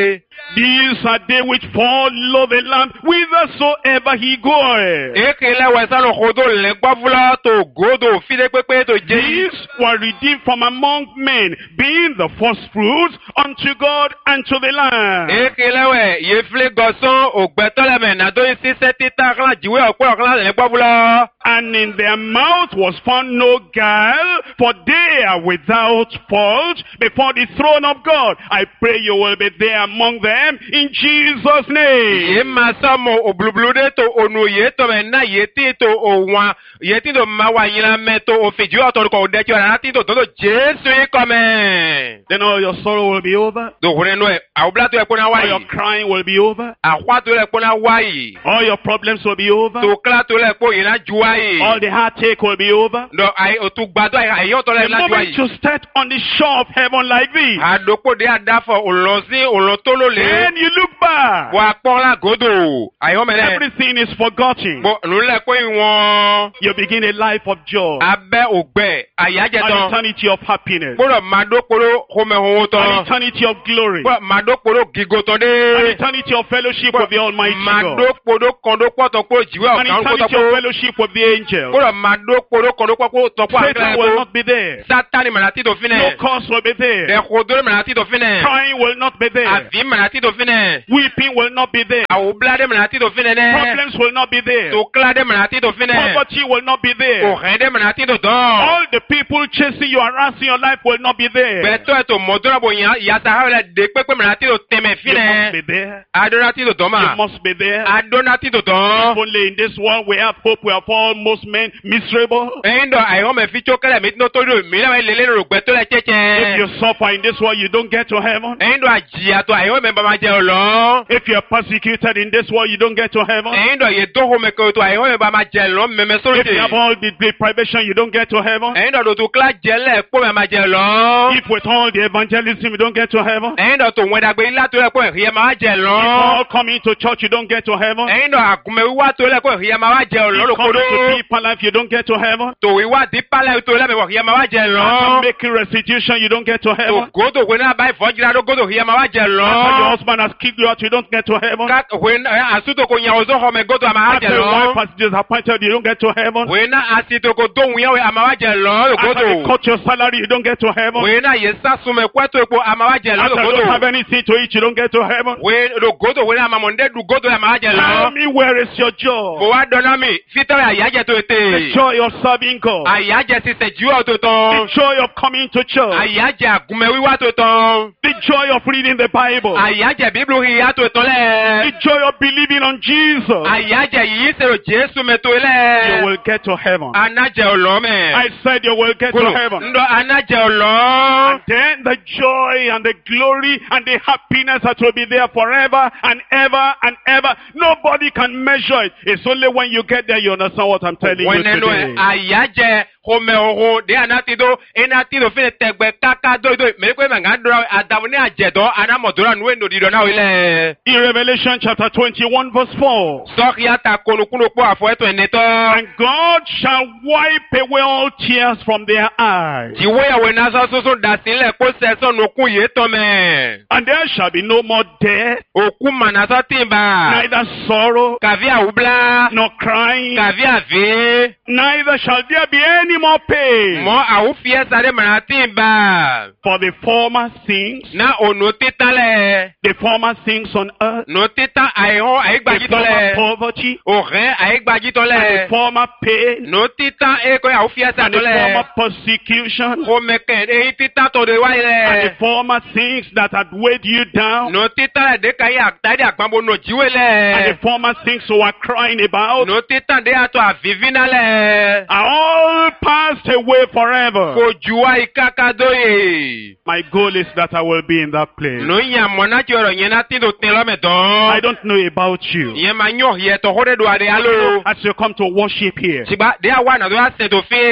These are they which follow the Lamb whithersoever he goeth. Ekele wesano khodo le gbavula to godo fide pepe to je. These were redeemed from among men, being the first fruits unto God and to the Lamb. Ekele we yefle goson ogbetole me na do isi setita kala jiwe okpo kala le gbavula. And in their mouth was found no guile, for they are without fault before the throne of God. I pray you will be there among them in Jesus' name. Ye masamo oblublude to onu ye to me na ye ti to owa ye ti to mawa yila me to ofiju oto ko de ti ara ti to to Jesu e come. Then all your sorrow will be over. Do hore no e awbla to e pona All wa your yi. crying will be over. Akwa to le pona wa yi. All your problems will be over. To kla to le po ina juwa yi. All the heartache will be over. Do ai o tu gbado ai ai o to le The na juwa moment yi. you start on the shore of heaven like this, Adoko de adafo olosi olotolo le. then you look back. Wa pon la godo. Ai o mele. Everything is forgotten. Bo nu le ko iwon. You begin a life of joy, Abe ogbe ayaje an ton. eternity of happiness, Gbọ́dọ̀ máa dókòrò home ho an tán. eternity of glory, Gbọ́dọ̀ máa dókòrò gígo tán an dé. eternity of fellowship with the Almighty Máa God, dókòrò kan dókòrò tán kó jìwé an ọ̀kan kó tán eternity of kó. fellowship with the angels. Gbọ́dọ̀ máa dókòrò kan dókòrò kó tán kó Satan àgbẹ̀ will kó. not be there. Sátani màrà tí tó fi No nẹ̀. curse will be there. Ẹ̀kọ́dọ́rọ̀ màrà tí tó fi nẹ̀. Crying will not be there. Àfi màrà tí tó fi nẹ̀. Weeping will not be there. Àwòbíládé màrà tí tó fi nẹ̀ nẹ̀. Problems will not be there. Tòkíládé màrà tí tó fi nẹ̀. Poverty will not be there. Òhẹ́dé màrà tí tó tán. All the people chasing you, harassing your life will not be there. Bẹ̀tọ́ ẹ̀ tó mọ̀dúrà bò yàn yàtà hàwẹ̀lẹ̀ dé pépé màrà tí tó tẹ̀mẹ̀ fi You must nẹ̀. be there. Adóná tí tó tán You mà. must be there. Adóná tí tó tán. If only in this world we have hope, we are all most men miserable. Ẹyin dọ̀ àìhàn mẹ́ fi tsókẹ́lẹ̀ mi tó tó dò mí lẹ́wọ̀n lélẹ́ ló gbẹ tó lẹ̀ If tsẹ́tsẹ́. you suffer in this world, you don't get to heaven. Ẹyin dọ̀ àjìyà tó àìhàn mẹ́ bàmá jẹ ọ̀lọ́. If you are persecuted in this world, you don't get to heaven. Ẹyin dọ̀ yẹ dóhó mẹ́ kò tó àìhàn mẹ́ bàmá jẹ lọ́ mẹ́mẹ́ sórí If you have tè. all the deprivation, you don't get to heaven. Ẹyin dọ̀ tó kílá jẹlẹ̀ kó mẹ́ máa jẹ lọ́. If with all the evangelism, you don't get to heaven. Ẹyin dọ̀ tó wẹ́dàgbé ilá tó lẹ̀ kó ẹ̀hìyẹ máa jẹ If lọ́. all coming to church, you don't get to heaven. Ẹyin dọ̀ àgùnmẹ̀ wíwá tó lẹ̀ kó ẹ̀hìyẹ máa jẹ ọ̀lọ́ If coming lókodó. to deeper life, you don't get to heaven. Tó wíwá dípálẹ̀ tó lẹ̀ ẹ̀hìyẹ máa jẹ After lọ́. making restitution, you don't get to Tó heaven. gòdò wẹ́ náà báyìí fọ́jìlá ló gòdò ẹ̀hìyẹ máa jẹ After your lọ́. husband has kicked you out, you don't get to heaven. Ká wẹ́ àsútò kò yàn ọ̀zọ́ hàn mẹ́ gòdò àmà jẹ After your wife lọ́. has disappointed you, you don't get to heaven. Wena asitoko dóhun yẹn wẹ àmàwájẹ lọ After they lòkòtò. cut your salary, you don't get to heaven. Wena yẹ sásùnmẹ kwẹtọ epo àmàwájẹ lọ After you don't have lòkòtò. anything to eat, you don't get to heaven. Wẹ lòkòtò wena àmàmọ̀ndé dùgòtò àmàwájẹ Tell lọ. me, where is your Bò joy? wá dọ́nà mi fítọ́ àyájẹ tó The tè. joy of serving God. Àyájẹ sísẹ̀ jú ọ̀ tó The tán. joy of coming to church. Àyájẹ àgùnmẹ̀ wíwá tó tán. The joy of reading the Bible. Àyájẹ bíbélù hìyà tó tán The lẹ̀. joy of believing on Jesus. Àyájẹ yìí sèrò Jésù mẹ́tò You lẹ̀. will get to heaven. Anájẹ ọ̀lọ́ I mẹ́. said you will get to Kúrò heaven. ńdọ̀ anájẹ ọ̀lọ́. And then the joy and the glory and the happiness that will be there forever and ever and ever. Nobody can measure it. It's only when you get there you understand what I'm telling you Wẹ́nẹ́nu ẹ̀ today. àyájẹ home ọ̀hún dé anatido enatido fi tẹ̀gbẹ́ káká dóidó mẹ́kọ́ mẹ́ngà dọ́ra àdàwọn ní àjẹ̀dọ́ anamọ̀dọ́ra nu ènò dídọ́ náà ilẹ̀. In Revelation chapter twenty-one verse four. Sọ́kìá ta kolokúlò pọ̀ àfọ̀ ẹ̀tọ́ ẹ̀nẹ́tọ́. And God shall wipe away all tears from their eyes. Ìwéyàwó iná sọ́sọ́sọ́ dàsílẹ̀ kó sẹ́sọ́ nukú yé tọ́ mẹ́. And there shall be no more death, Òkú mànàsọ́ tìǹbà. neither sorrow, Kàví àwùblá. nor crying, Kàví àvé. neither shall there be any more pain. Mọ àwùfíẹ́ sáré mànà tìǹbà. For the former things, Ná ònú títàlẹ̀. the former things on earth, Nù títà àìhàn the àìgbàjítọ́lẹ̀. former poverty, Òhẹ́ and the àìgbàjítọ́lẹ̀. former pain, No tita eko ya ufia and the satole. former persecution, Homeke e tita to de and the waile. former things that had weighed you down, No tita de kaya tadi akpambo no and the jiwele. former things you were crying about, No tita de ato avivina le. are all passed away forever. Ko juwa ikaka doye. My goal is that I will be in that place. No ya mona choro nyena tido telo me I don. don't know about you. Ye manyo ye to hore do ade alo. As you come to worship here, Siba de awa na do ase to fe.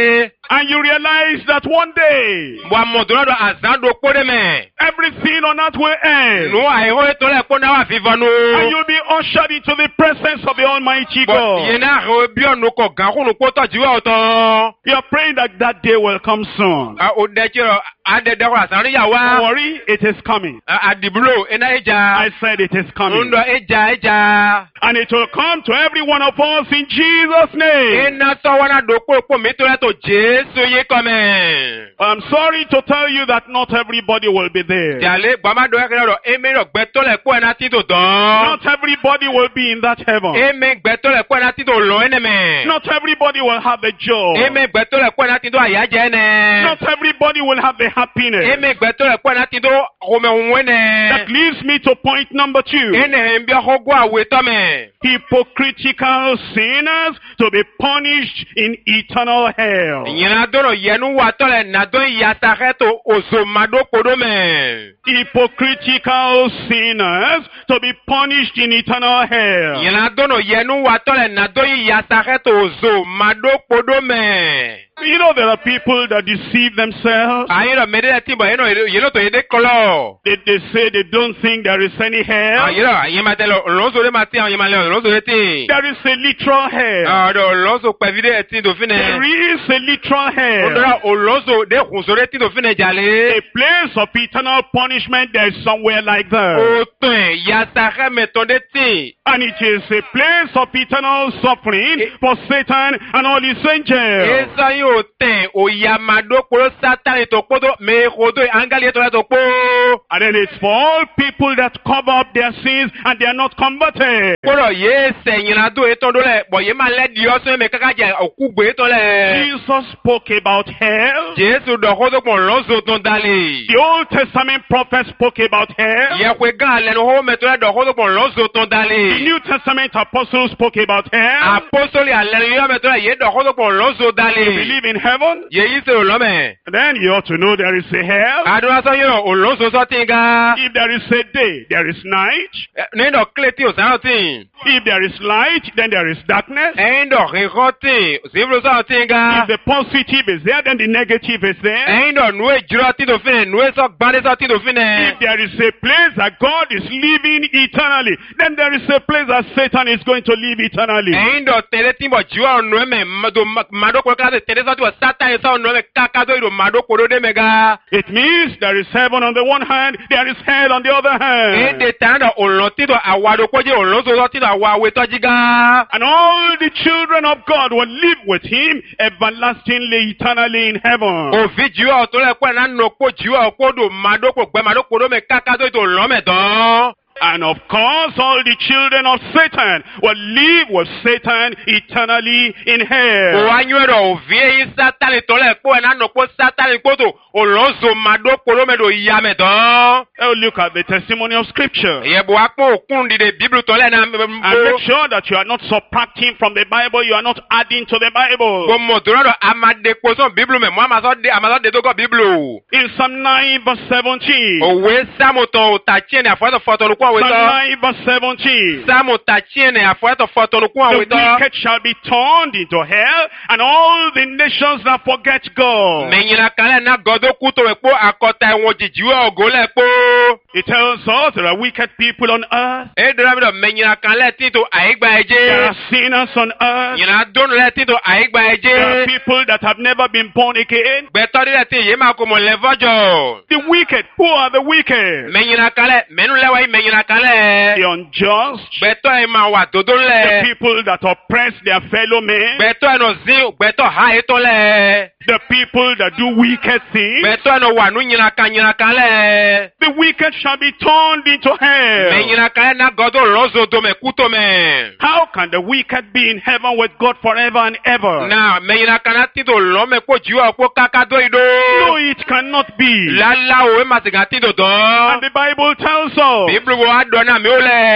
And you realize that one day, Wa modoro do azando kpode me. everything on earth will end. Nu aiho eto le kpona wa vivanu. And you'll be ushered into the presence of the Almighty Bo God. yena ho bi onu ko gan ko nu poto jiwa oto. You are praying that that day will come soon. A o de chiro ade de ko asanu ya Don't wa. worry, it is coming. A diblo ena I eja. said it is coming. Ndo eja eja. And it will come to every one of us in Jesus' name. Ena so wana do ko po mi to le to Jesu ye come. I'm sorry to tell you that not everybody will be there. Jale gbama do ekere do emi ro gbe to le ko ena ti to don. Not everybody will be in that heaven. Emi gbe to le ko ena ti to lo ene me. Not everybody will have the joy. Emi gbe to le ko ena ti to ayaje ene. Not everybody will have the happiness. Emi gbe to le ko ena ti to home nwene. That leads me to point number two. Ene mbia hogo awe to me. Hypocritical sinners to be punished in eternal hell. Nyina do no yenu wa to le na do yata heto ozomado kodo me. Hypocritical sinners to be punished in eternal hell. Nyina do no yenu wa to le na do yata heto ozomado kodo me. You know, there are people that deceive themselves. Ayi do mede ti bo yeno yeno to yede kolo. They, they say they don't think there is any hell. Ayi do ayi ma te lo lonzo de mati ayi ma le lonzo de ti. There is a literal hell. Ah do lonzo pe vide ti do fine. There is a literal hell. Ondora o lonzo de hunzo de ti do fine jale. A place of eternal punishment, there is somewhere like that. O tun yata he me to de ti. And it is a place of eternal suffering for Satan and all his angels. Esa yo ten o yamado ko Satan to kodo me kodo angali to to po. And then it's for all people that cover up their sins and they are not converted. Koro ye se nyina do eto do le bo ye ma le di o so me kaka je okugbe to le. Jesus spoke about hell. Jesu do kodo ko lonzo ton dali. The Old Testament prophets spoke about hell. Ye kwe gan le no ho me to do kodo ko lonzo ton The dali. New Testament apostles spoke about hell. Apostoli ale yo me to ye do kodo ko lonzo You dali. believe in heaven? Ye yi se o lo me. Then you ought to know there is a hell. Adura so yo o lonzo so tinga. If there is a day, there is night. Ni do kleti o sa tin. If there is light, then there is darkness. En do rekote, zivlo so tinga. If the positive is there, then the negative is there. En do nwe juro ti do fine, nwe so gbade so ti do fine. If there is a place that God is living eternally, then there is a place that Satan is going to live eternally. En do tele ti bo juro nwe me do mado ko ka tele so ti o Satan so nwe kaka do do mado ko do de mega. It means there is heaven on the one hand, there is hell on the other En hand. de tanda olon ti do awado ko je olon so ti do awa we to jiga. And all the children of God will live with him everlastingly, eternally in heaven. O vi juro to le ko na no ko juro ko do mado ko gbe mado ko do me kaka do to lo me don. And of course, all the children of Satan will live with Satan eternally in O hell. anywero o vi Satan to le ko na no ko Satan ko to olonzo mado ko do me do ya me don. Oh, look at the testimony of Scripture. Ye bo akpo okun di de Bible to le na And make sure that you are not subtracting from the Bible, you are not adding to the Bible. Bo mo doro do amade ko so Bible me mo ama so de ama so de to go Bible. In Psalm nine verse seventeen. O we Samu to ta chene afo to foto lu ko we Psalm to. nine verse seventeen. Samu ta chene afo to foto lu ko The we to. wicked shall be turned into hell, and all the nations that forget God. Me nyina kale na godo ku to we po akota won jiji we ogo le po. It tells us there are wicked people on earth. E dora mi do me nyina kale ti to aigba There are eje. sinners on earth. Nyina don le ti to aigba There are eje. people that have never been born again. Gbeto di le ti ye ma ko mo le vojo. The wicked. Who are the wicked? Me nyina kale menu le wa me nyina kale. The unjust. Gbeto e ma wa dodo The le. people that oppress their fellow men. Gbeto e no zin, gbeto ha e to le. The people that do wicked things. Gbeto e no wa nu nyina ka nyina kale. The wicked shall be turned into Me hell. nyina kale na godo lozo do me kuto me. How can the wicked be in heaven with God forever and ever? Na me nyina kana ti do lo me ko jiwa ko kaka do ido. No, it cannot be. La la o e ma se ga ti do do. And the Bible tells us Bible wo ado na mi o le.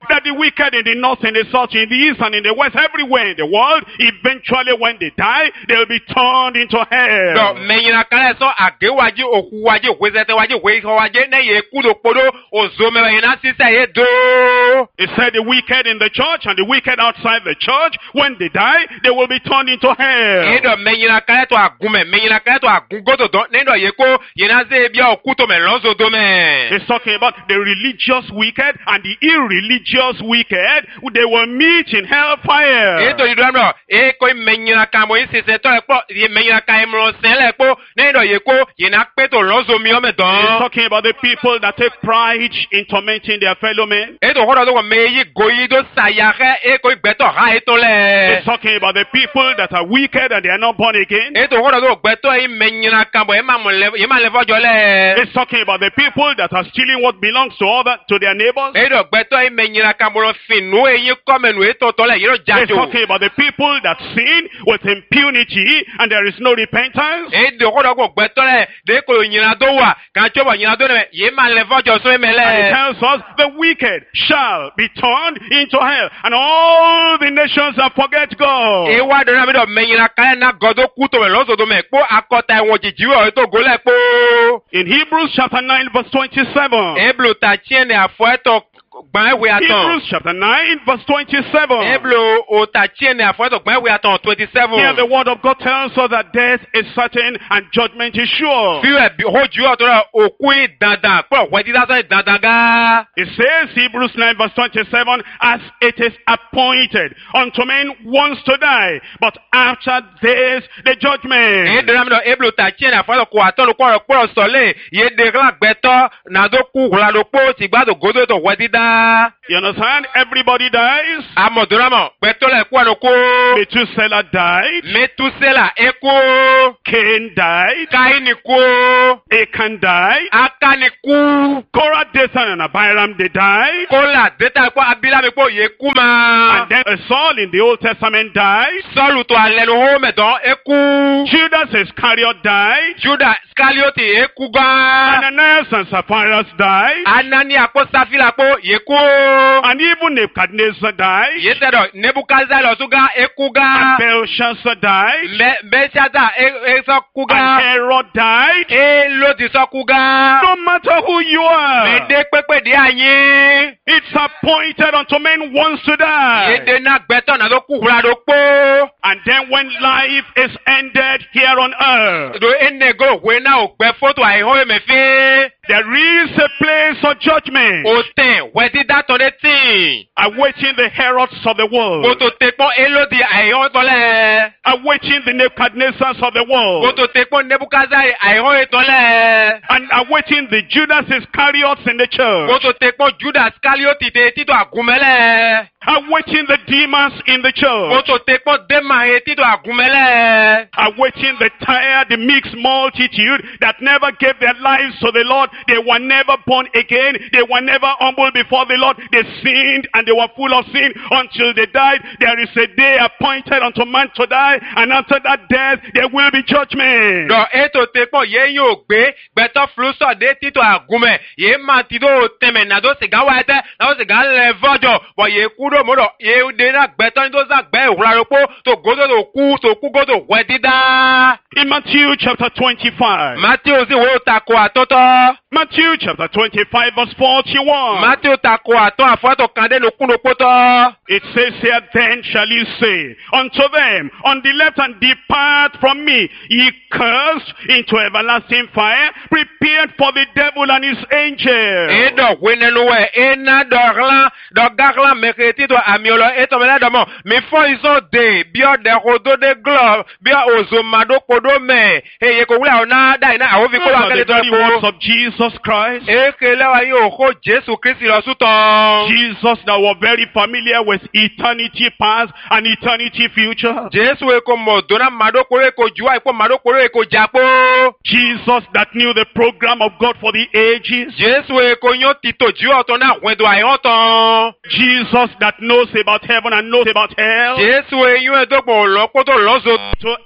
that the wicked in the north, in the south, in the east, and in the west, everywhere in the world, eventually when they die, they'll be turned into hell. Dɔ mɛnyina kan lɛ sɔn agewaji okuwaji wezɛtɛwaji wehɔwaji ne ye kudo kpodo ozome yina sisɛ ye do. It said the wicked in the church and the wicked outside the church, when they die, they will be turned into hell. E dɔ mɛnyina kan lɛ to agunmɛ mɛnyina kan lɛ to agungodo dɔn ne dɔ ye ko yina se bia okuto mɛ lɔnso do mɛ. It's talking about the religious wicked and the irreligious wicked. They will meet in hellfire. E to yi dɔn dɔ e ko mɛnyina kan mo yi sise tɔ lɛ kpɔ ye mɛnyina kan yi mlɔ sɛn lɛ kpɔ ne dɔ ye ko yina kpe to lɔnso miɔ mɛ It's dɔn. talking about the people that take pride in tormenting their fellow men. E to hɔrɔ to ko mɛ yi goyi do sayahɛ e ko gbɛtɔ ha e to lɛ. It's talking about the people that are wicked and they are not born again. E to hɔrɔ to gbɛtɔ yi mɛnyina kan bɔ e ma mo lɛ e ma lɛ fɔjɔ lɛ. It's talking about the people that are stealing what belongs to other to their neighbors. E dɔ gbɛtɔ yi mɛnyina kan bɔ finu e yi kɔmɛ nu e to tɔ lɛ yɔrɔ It's jajo. talking about the people that sin with impunity and there is no repentance. E dɔ hɔrɔ ko gbɛtɔ lɛ de ko nyina do wa kan tso bɔ nyina do nɛ ye ma lɛ fɔjɔ so e mɛ And it lɛ. tells us the wicked shall be turned into hell, and all the nations shall forget God. E wa dɔ na bi dɔ mɛnyina kan na gɔdo kuto mɛ lɔnso do mɛ kpo akɔta ɛwɔn jiji wɔ e to go lɛ kpo. In Hebrews chapter nine verse twenty-seven. Eblo ta tiɲɛ ne afɔ ɛtɔ gbɛn ewe atɔn. Hebrews chapter nine verse twenty-seven. Eblo o ta tiɲɛ ne afɔ ɛtɔ gbɛn ewe atɔn twenty seven. Here the word of God tells us that death is certain and judgment is sure. Fi ɛ bi ho ju ɔtɔ la òkú yi dandan kpɔ wɛdi dasɔn yi dandan gaa. It says, Hebrews nine verse twenty-seven, as it is appointed unto men once to die, but after this the E judgment. dɔnna mi dɔ eblo ta tiɲɛ ne afɔ ɛtɔ ko atɔ lu kɔrɔ kpɔrɔ sɔle ye degla gbɛtɔ nado ku wula do kpo sigba do godo to wɛdi daa. You understand? Everybody dies. Amɔdora mɔ gbɛtɔ la ɛkú ɛnu ko. Methuselah died. Metusela eko. Cain died. Kaini ko. Achan died. Akani ku. Korah, Dathan, and Abiram, they died. Kola deta kpɔ abila mi kpɔ ye ku ma. And then uh, Saul in the Old Testament died. Sɔlu to alɛ nu ho mɛ dɔn eku. Judas Iscariot died. Juda skalioti eku gan. Ananias and Sapphira died. Anania kpɔ safila kpɔ ye ku. And even Nebuchadnezzar died. Ye tɛ dɔ nebukaza lɔ su gan eku gan. Belshazzar died. Mɛ Belshaza e sɔ ku And gan. Herod died. E loti sɔ ku gan. No matter who you Mɛ are, de kpekpe di anyi. it's appointed unto men once to Ye die. de na gbɛtɔ na do ku wula do kpɔ. And then when life is ended here on earth, Do ene go we na o gbɛ foto ayiho me fi. there is a place of judgment O tɛn wɛdi datɔ de tin. awaiting the Herods of the world, Koto te kpɔ elo di ayiho tɔ lɛ. awaiting the Nebuchadnezzars of the world, Koto te kpɔ nebukaza ayiho tɔ lɛ. and awaiting the Judas Iscariots in the church, Koto te kpɔ Judas Kalioti te tito agumɛ lɛ. awaiting the demons in the church, Koto te kpɔ Dema he tito agumɛ lɛ. awaiting the tired, the mixed multitude that never gave their lives to the Lord. They were never born again. They were never humble before the Lord. They sinned and they were full of sin until they died. There is a day appointed unto man to die, and after that death, there will be judgment. Dɔ eto te kpɔ ye y'o gbé gbɛtɔ flusɔ de tito agumɛ ye ma ti do tɛmɛ na do siga wa tɛ na do siga lɛ vɔjɔ bɔn ye ku do mo dɔ ye de na gbɛtɔ ni do sa gbɛ wula do kpo to godo to ku to ku godo wɛ dida. In Matthew chapter twenty-five, Matthew si wo ta ko atɔtɔ. Matthew chapter twenty-five verse forty-one, Matthew ta ko atɔ afɔtɔ kan de no kun do kpɔtɔ. it says here, then shall he say unto them on the left hand, depart from me, ye cursed, into everlasting fire, prepared for the devil and his angels. E dɔ wenenu wɛ e na dɔ ɣla dɔ gagla meke tito amiolɔ e tɔmɛ lɛ dɔmɔ mi fɔ isɔ de biɔ de ko do de glɔ biɔ ozoma do ko do mɛ eye ko wula ona da ina awo fi ko Those wa are kele the very words tɔ of Jesus Christ. e kele wa yi o ko Jesu Kristi lɔ sutɔ. Jesus that were very familiar with eternity past and eternity future. Jesu e ko mɔ donna madokoro e ko juwa e ko madokoro e ko jakpo. Jesus that knew the program of God for the ages. Jesu e ko nyo tito ju ɔtɔ na wɛdo ayi ɔtɔn. Jesus that knows knows about heaven and knows about hell, Jésù eyín ẹ̀dọ́gbọ̀n lọ́kótó lọ́sọ. to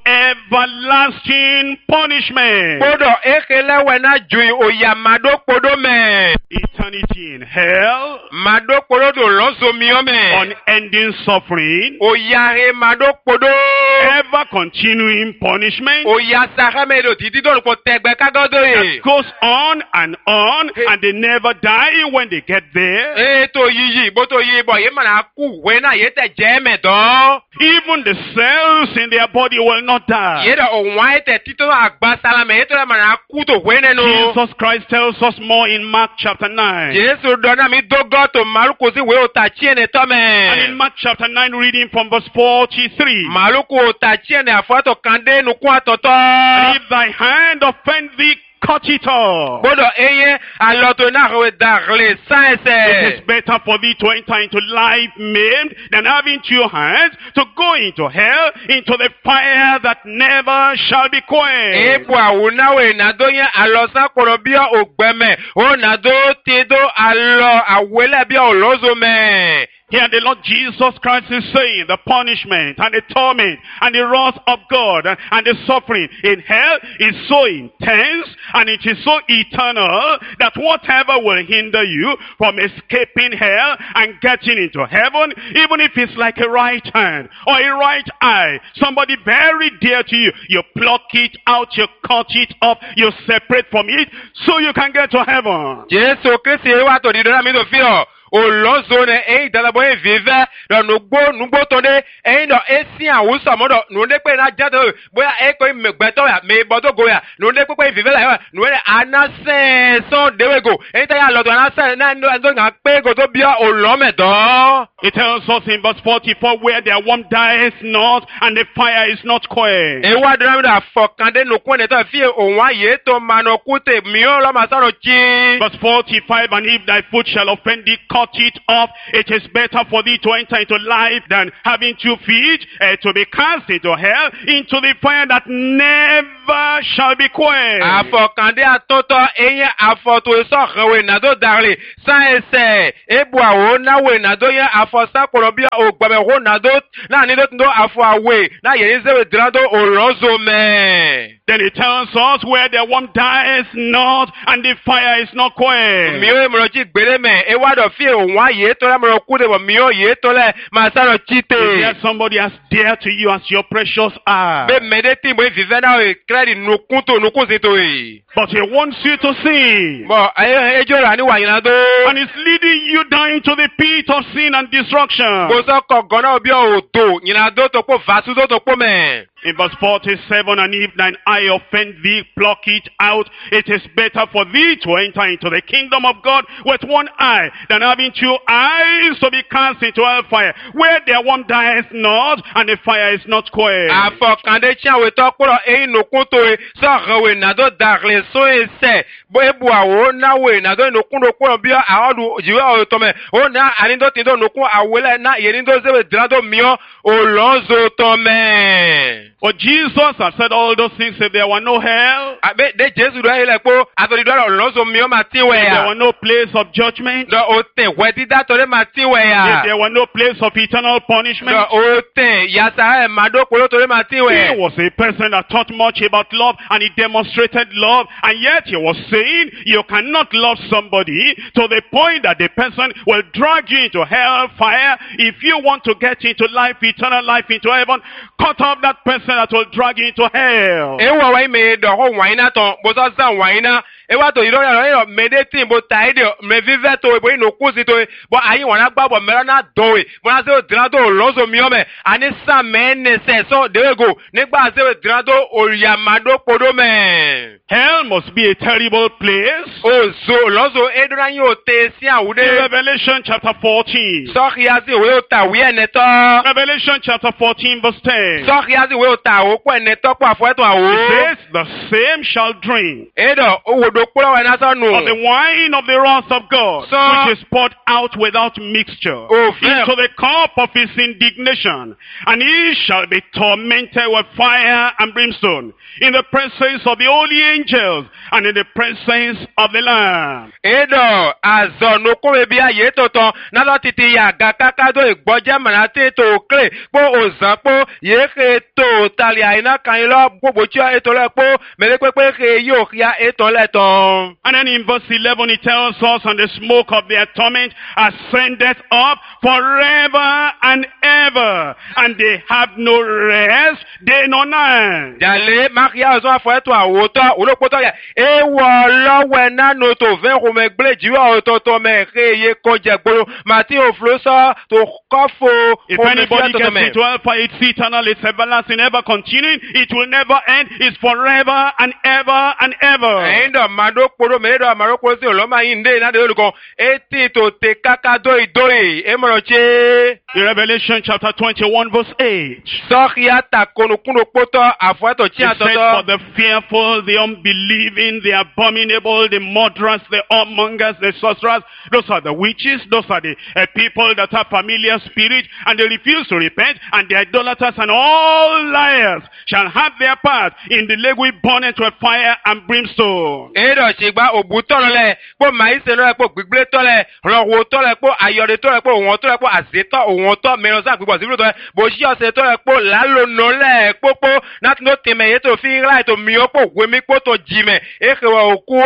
everlasting punishment. Kódò ékelẹ́wẹ̀ náà ju òyà màdókòdó mẹ́. Eternity in hell, Màdókòdó tó lọ́sọ miọ́ mẹ́. unending suffering, Òyà he màdókòdó. ever continuing punishment, Òyà sàkámẹ́lò títí tó kò tẹ̀gbẹ́ kágọ́dọ̀ yìí. goes on and on, and they never die when they get there. Ètò yìí bó tó yí bọ̀ yìí màná kú wẹ́ náà yé tẹ̀ jẹ́ mẹ́tọ́. Even the cells in their body will not die. Yé dọ̀ òun ayé tẹ̀ títọ́ àgbà sálámẹ̀ yé tó lẹ́ màná kú tó wẹ́ nẹ́nu. Jesus Christ tells us more in Mark chapter nine. Jésù dọ́nà mi dógọ́ tó màlúkù sí wẹ́ òtà chíẹ̀ ní tọ́ And in mẹ́. Mark chapter nine, reading from verse forty-three. Màlúkù òtà chíẹ̀ ní àfọ́tò kàndé nukún And àtọ̀tọ̀. if thy hand offend thee, cut it off. Gbọ́dọ̀ eyín alọ́tò náà wẹ̀ dàglẹ̀ It sáyẹ̀sẹ̀. is better for thee to enter into life maimed than having two hands to go into hell, into the fire that never shall be quenched. Epo àwònáwò ìnàdó yẹn àlọ́sán kọ̀rọ̀ bí ògbẹ́mẹ̀. Ó nàdó ti dó àlọ́ àwẹ́lẹ̀ bí ọ̀lọ́zọ mẹ́. Here the Lord Jesus Christ is saying the punishment and the torment and the wrath of God and, and the suffering in hell is so intense and it is so eternal that whatever will hinder you from escaping hell and getting into heaven, even if it's like a right hand or a right eye, somebody very dear to you, you pluck it out, you cut it off, you separate from it so you can get to heaven. Jésù Kristi wà tó di dọ́là mi tó fi hàn. Olọ́zọ ne eyi dalabo ye vive dɔ nugbo nugbo tɔ de eyi dɔ esi awusɔ mɔ dɔ nude kpe na jɛ to boya eko megbɛtɔ ya me bɔtɔ go ya nude kpe vive la ya nude anasɛ sɔn dewe go eyi ta ya lɔtɔ anasɛ na ndo ŋa kpe go to bia olɔmɛ dɔ. It tells us in verse forty-four where their worm dies not and the fire is not quenched. Ewa dɔrɔn mi da fɔ kande nukun de tɔ fi òun aye to manɔ kute miɔ lɔma sɔrɔ tsi. Verse forty-five, and if thy foot shall offend thee, cut it off. It is better for thee to enter into life than having two feet, uh, to be cast into hell, into the fire that never shall be quenched. Afɔkande atɔtɔ eye afɔto sɔxewe nado dagli sáyẹsẹ ebu awo nawe nado ye afɔsakɔrɔ bi ogbɛmɛho nado na ni do tun do afɔ awe na yẹni sewe dira do olɔzo mɛ. Then it tells us where the worm dies not and the fire is not quenched. Miyo emulɔtsi gbele mɛ ewa dɔ fi òun aye tɔ lɛ mɛ ku de bɔ miyo ye tɔ lɛ masarɔ Is tite. there somebody as dear to you as your precious eye? Bɛ mɛ de ti mo vivɛ na o kira di nukun to nukun si to ye. But he wants you to sin. Bɔn eye ejo la ni wa yina do. And it's leading you down into the pit of sin and destruction. Kòsɔ kɔgɔn náà bí o tó yìnyín do tó kó vasu tó tó kó mɛ. In verse forty-seven, and if thine eye offend thee, pluck it out. It is better for thee to enter into the kingdom of God with one eye than having two eyes to be cast into hellfire, where their one dies not and the fire is not quenched. Afɔkande tí àwọn ètò ọkùnrin ẹ̀yin nùkún tó e sọ̀rọ̀ ìnàdó dàgbé sún ẹsẹ̀ bó ebu àwọ̀ náwó ìnàdó ìnùkún tó kúrò bí àwọn ọdún jìwé ọ̀tọ̀ mẹ́ ó ná àníndó tìǹdó nùkún àwòlẹ̀ náà yẹnìndó sẹ́wẹ̀ dìrádó mìíràn òlọ́zọ tọ́ mẹ́. For Jesus has said all those things if there were no hell, Àbẹ́ de Jésù dọ́ ilẹ̀ pé àtọ̀dìdọ́ òlọ́zọ mìíràn máa tí wẹ̀ if there yà. were no place of judgment, Dọ́ o tẹ̀ wẹ̀ dídá tọ́lé máa tí wẹ̀ if yà. there were no place of eternal punishment, Dọ́ o tẹ̀ yàtà ẹ̀ máa dókòó tọ́lé máa tí he wẹ̀. was a person that taught much about love and he demonstrated love, and yet he was saying you cannot love somebody to the point that the person will drag you into hellfire. If you want to get into life, eternal life, into heaven, cut off that person that will drag you into hell. Ewa wa ime dɔ ko wanyina tɔn bɔsɔ sisan wanyina ewa to yirɔ yɛrɛ yɛrɛ mɛde tin bo ta yi de mɛ vivɛ to ye bo ino kusi to ye bɔn ayi wɔna gba bɔ mɛrɛ na dɔn ye bɔn ase o dira to o lɔso miɔ mɛ ani san mɛ ne sɛ sɔ dewe go nígbà ase o dira to o yamado kpodo mɛ. Hell must be a terrible place. O so lɔso edora yi o te si awu In de. Revelation chapter fourteen. Sɔkiyasi o y'o ta wi ɛnɛtɔ. Revelation chapter fourteen verse ten. Sɔkiyasi o y'o ta o kɔ ɛnɛtɔ kɔ afɔ ɛtɔ awo. It says, the same shall drink Edɔ o wo do kpɔlɔ wɛ nasɔ nu. of the wine of the wrath of God, So- which is poured out without mixture Oh, fair. into the cup of his indignation, and he shall be tormented with fire and brimstone in the presence of the holy angels, and in the presence of the Lamb. Edo azono kome bia ye toton na lo titi ya gakaka do igboje manate to kle po ozanpo ye ke to talia ina kan lo gbogbo ti eto le po mele pepe ke yo ya eto le ton. And then in verse eleven it tells us, and the smoke of their torment ascendeth up forever and ever, and they have no rest day nor night. Jale maria ozo afo eto awoto olopoto ya e wo lowe na no to ven ko me gble jiwa ototo me ke ye ko je gboro mati ofloso to kofo. If anybody gets into hellfire, it's eternal, it's everlasting, ever continuing, it will never end, it's forever and ever and ever. Endo mado poro me do amaro ko si oloma inde na de oluko eti to te kaka do idoi e moroche. In Revelation chapter twenty-one verse eight. Sokhia ta kono kuno poto afo to chi It says, atoto. for the fearful, the unbelieving, the abominable, the murderers, the whoremongers, the sorcerers, those are the witches, those are the uh, people that have familiar spirit, and they refuse to repent, and the idolaters and all liars shall have their part in the lake we burn into a fire and brimstone. Edo shigba obuto le po maise lo po gbigble to le ro wo to le po ayode to le po won to le po azeto won to meron sa gbigbo sibiro to le bo si ose to le po lalo no le popo not no teme ye to fi right to mi opo gwemi po to jime e ke wa oku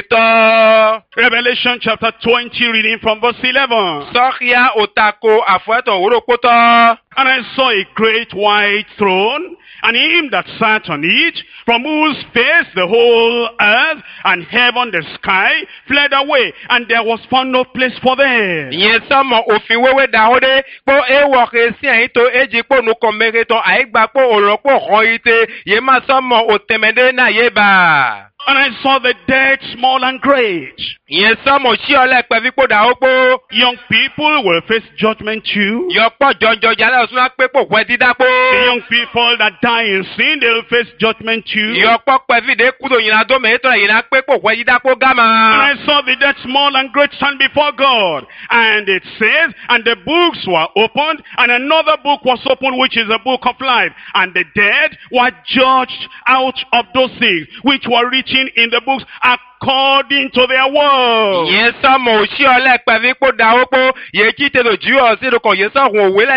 aweto. Revelation chapter twenty, reading from verse eleven. Sokhia otako afo to woro poto. And I saw a great white throne, and him that sat on it, from whose face the whole earth and heaven, the sky, fled away, and there was found no place for them. Yen samo ofin wewe dahode po e wo ke si an to eji po nu komere to aigba po olopo hoite ye ma samo otemede na yeba. And I saw the dead, small and great. Yen samo si ole pe vi po da opo. Young people will face judgment too. Yo po jonjo jale osuna pe po we dida po. The young people that die in sin, they'll face judgment too. Yo po pe vi de kudo yin ado me to yin pe po we dida po And gama. I saw the dead, small and great, stand before God. And it says, and the books were opened, and another book was opened, which is the book of life. And the dead were judged out of those things which were written in the books according to their works. Yen samo si ole pe vi po da opo ye ki te lo ju o si do ko yen so hun we le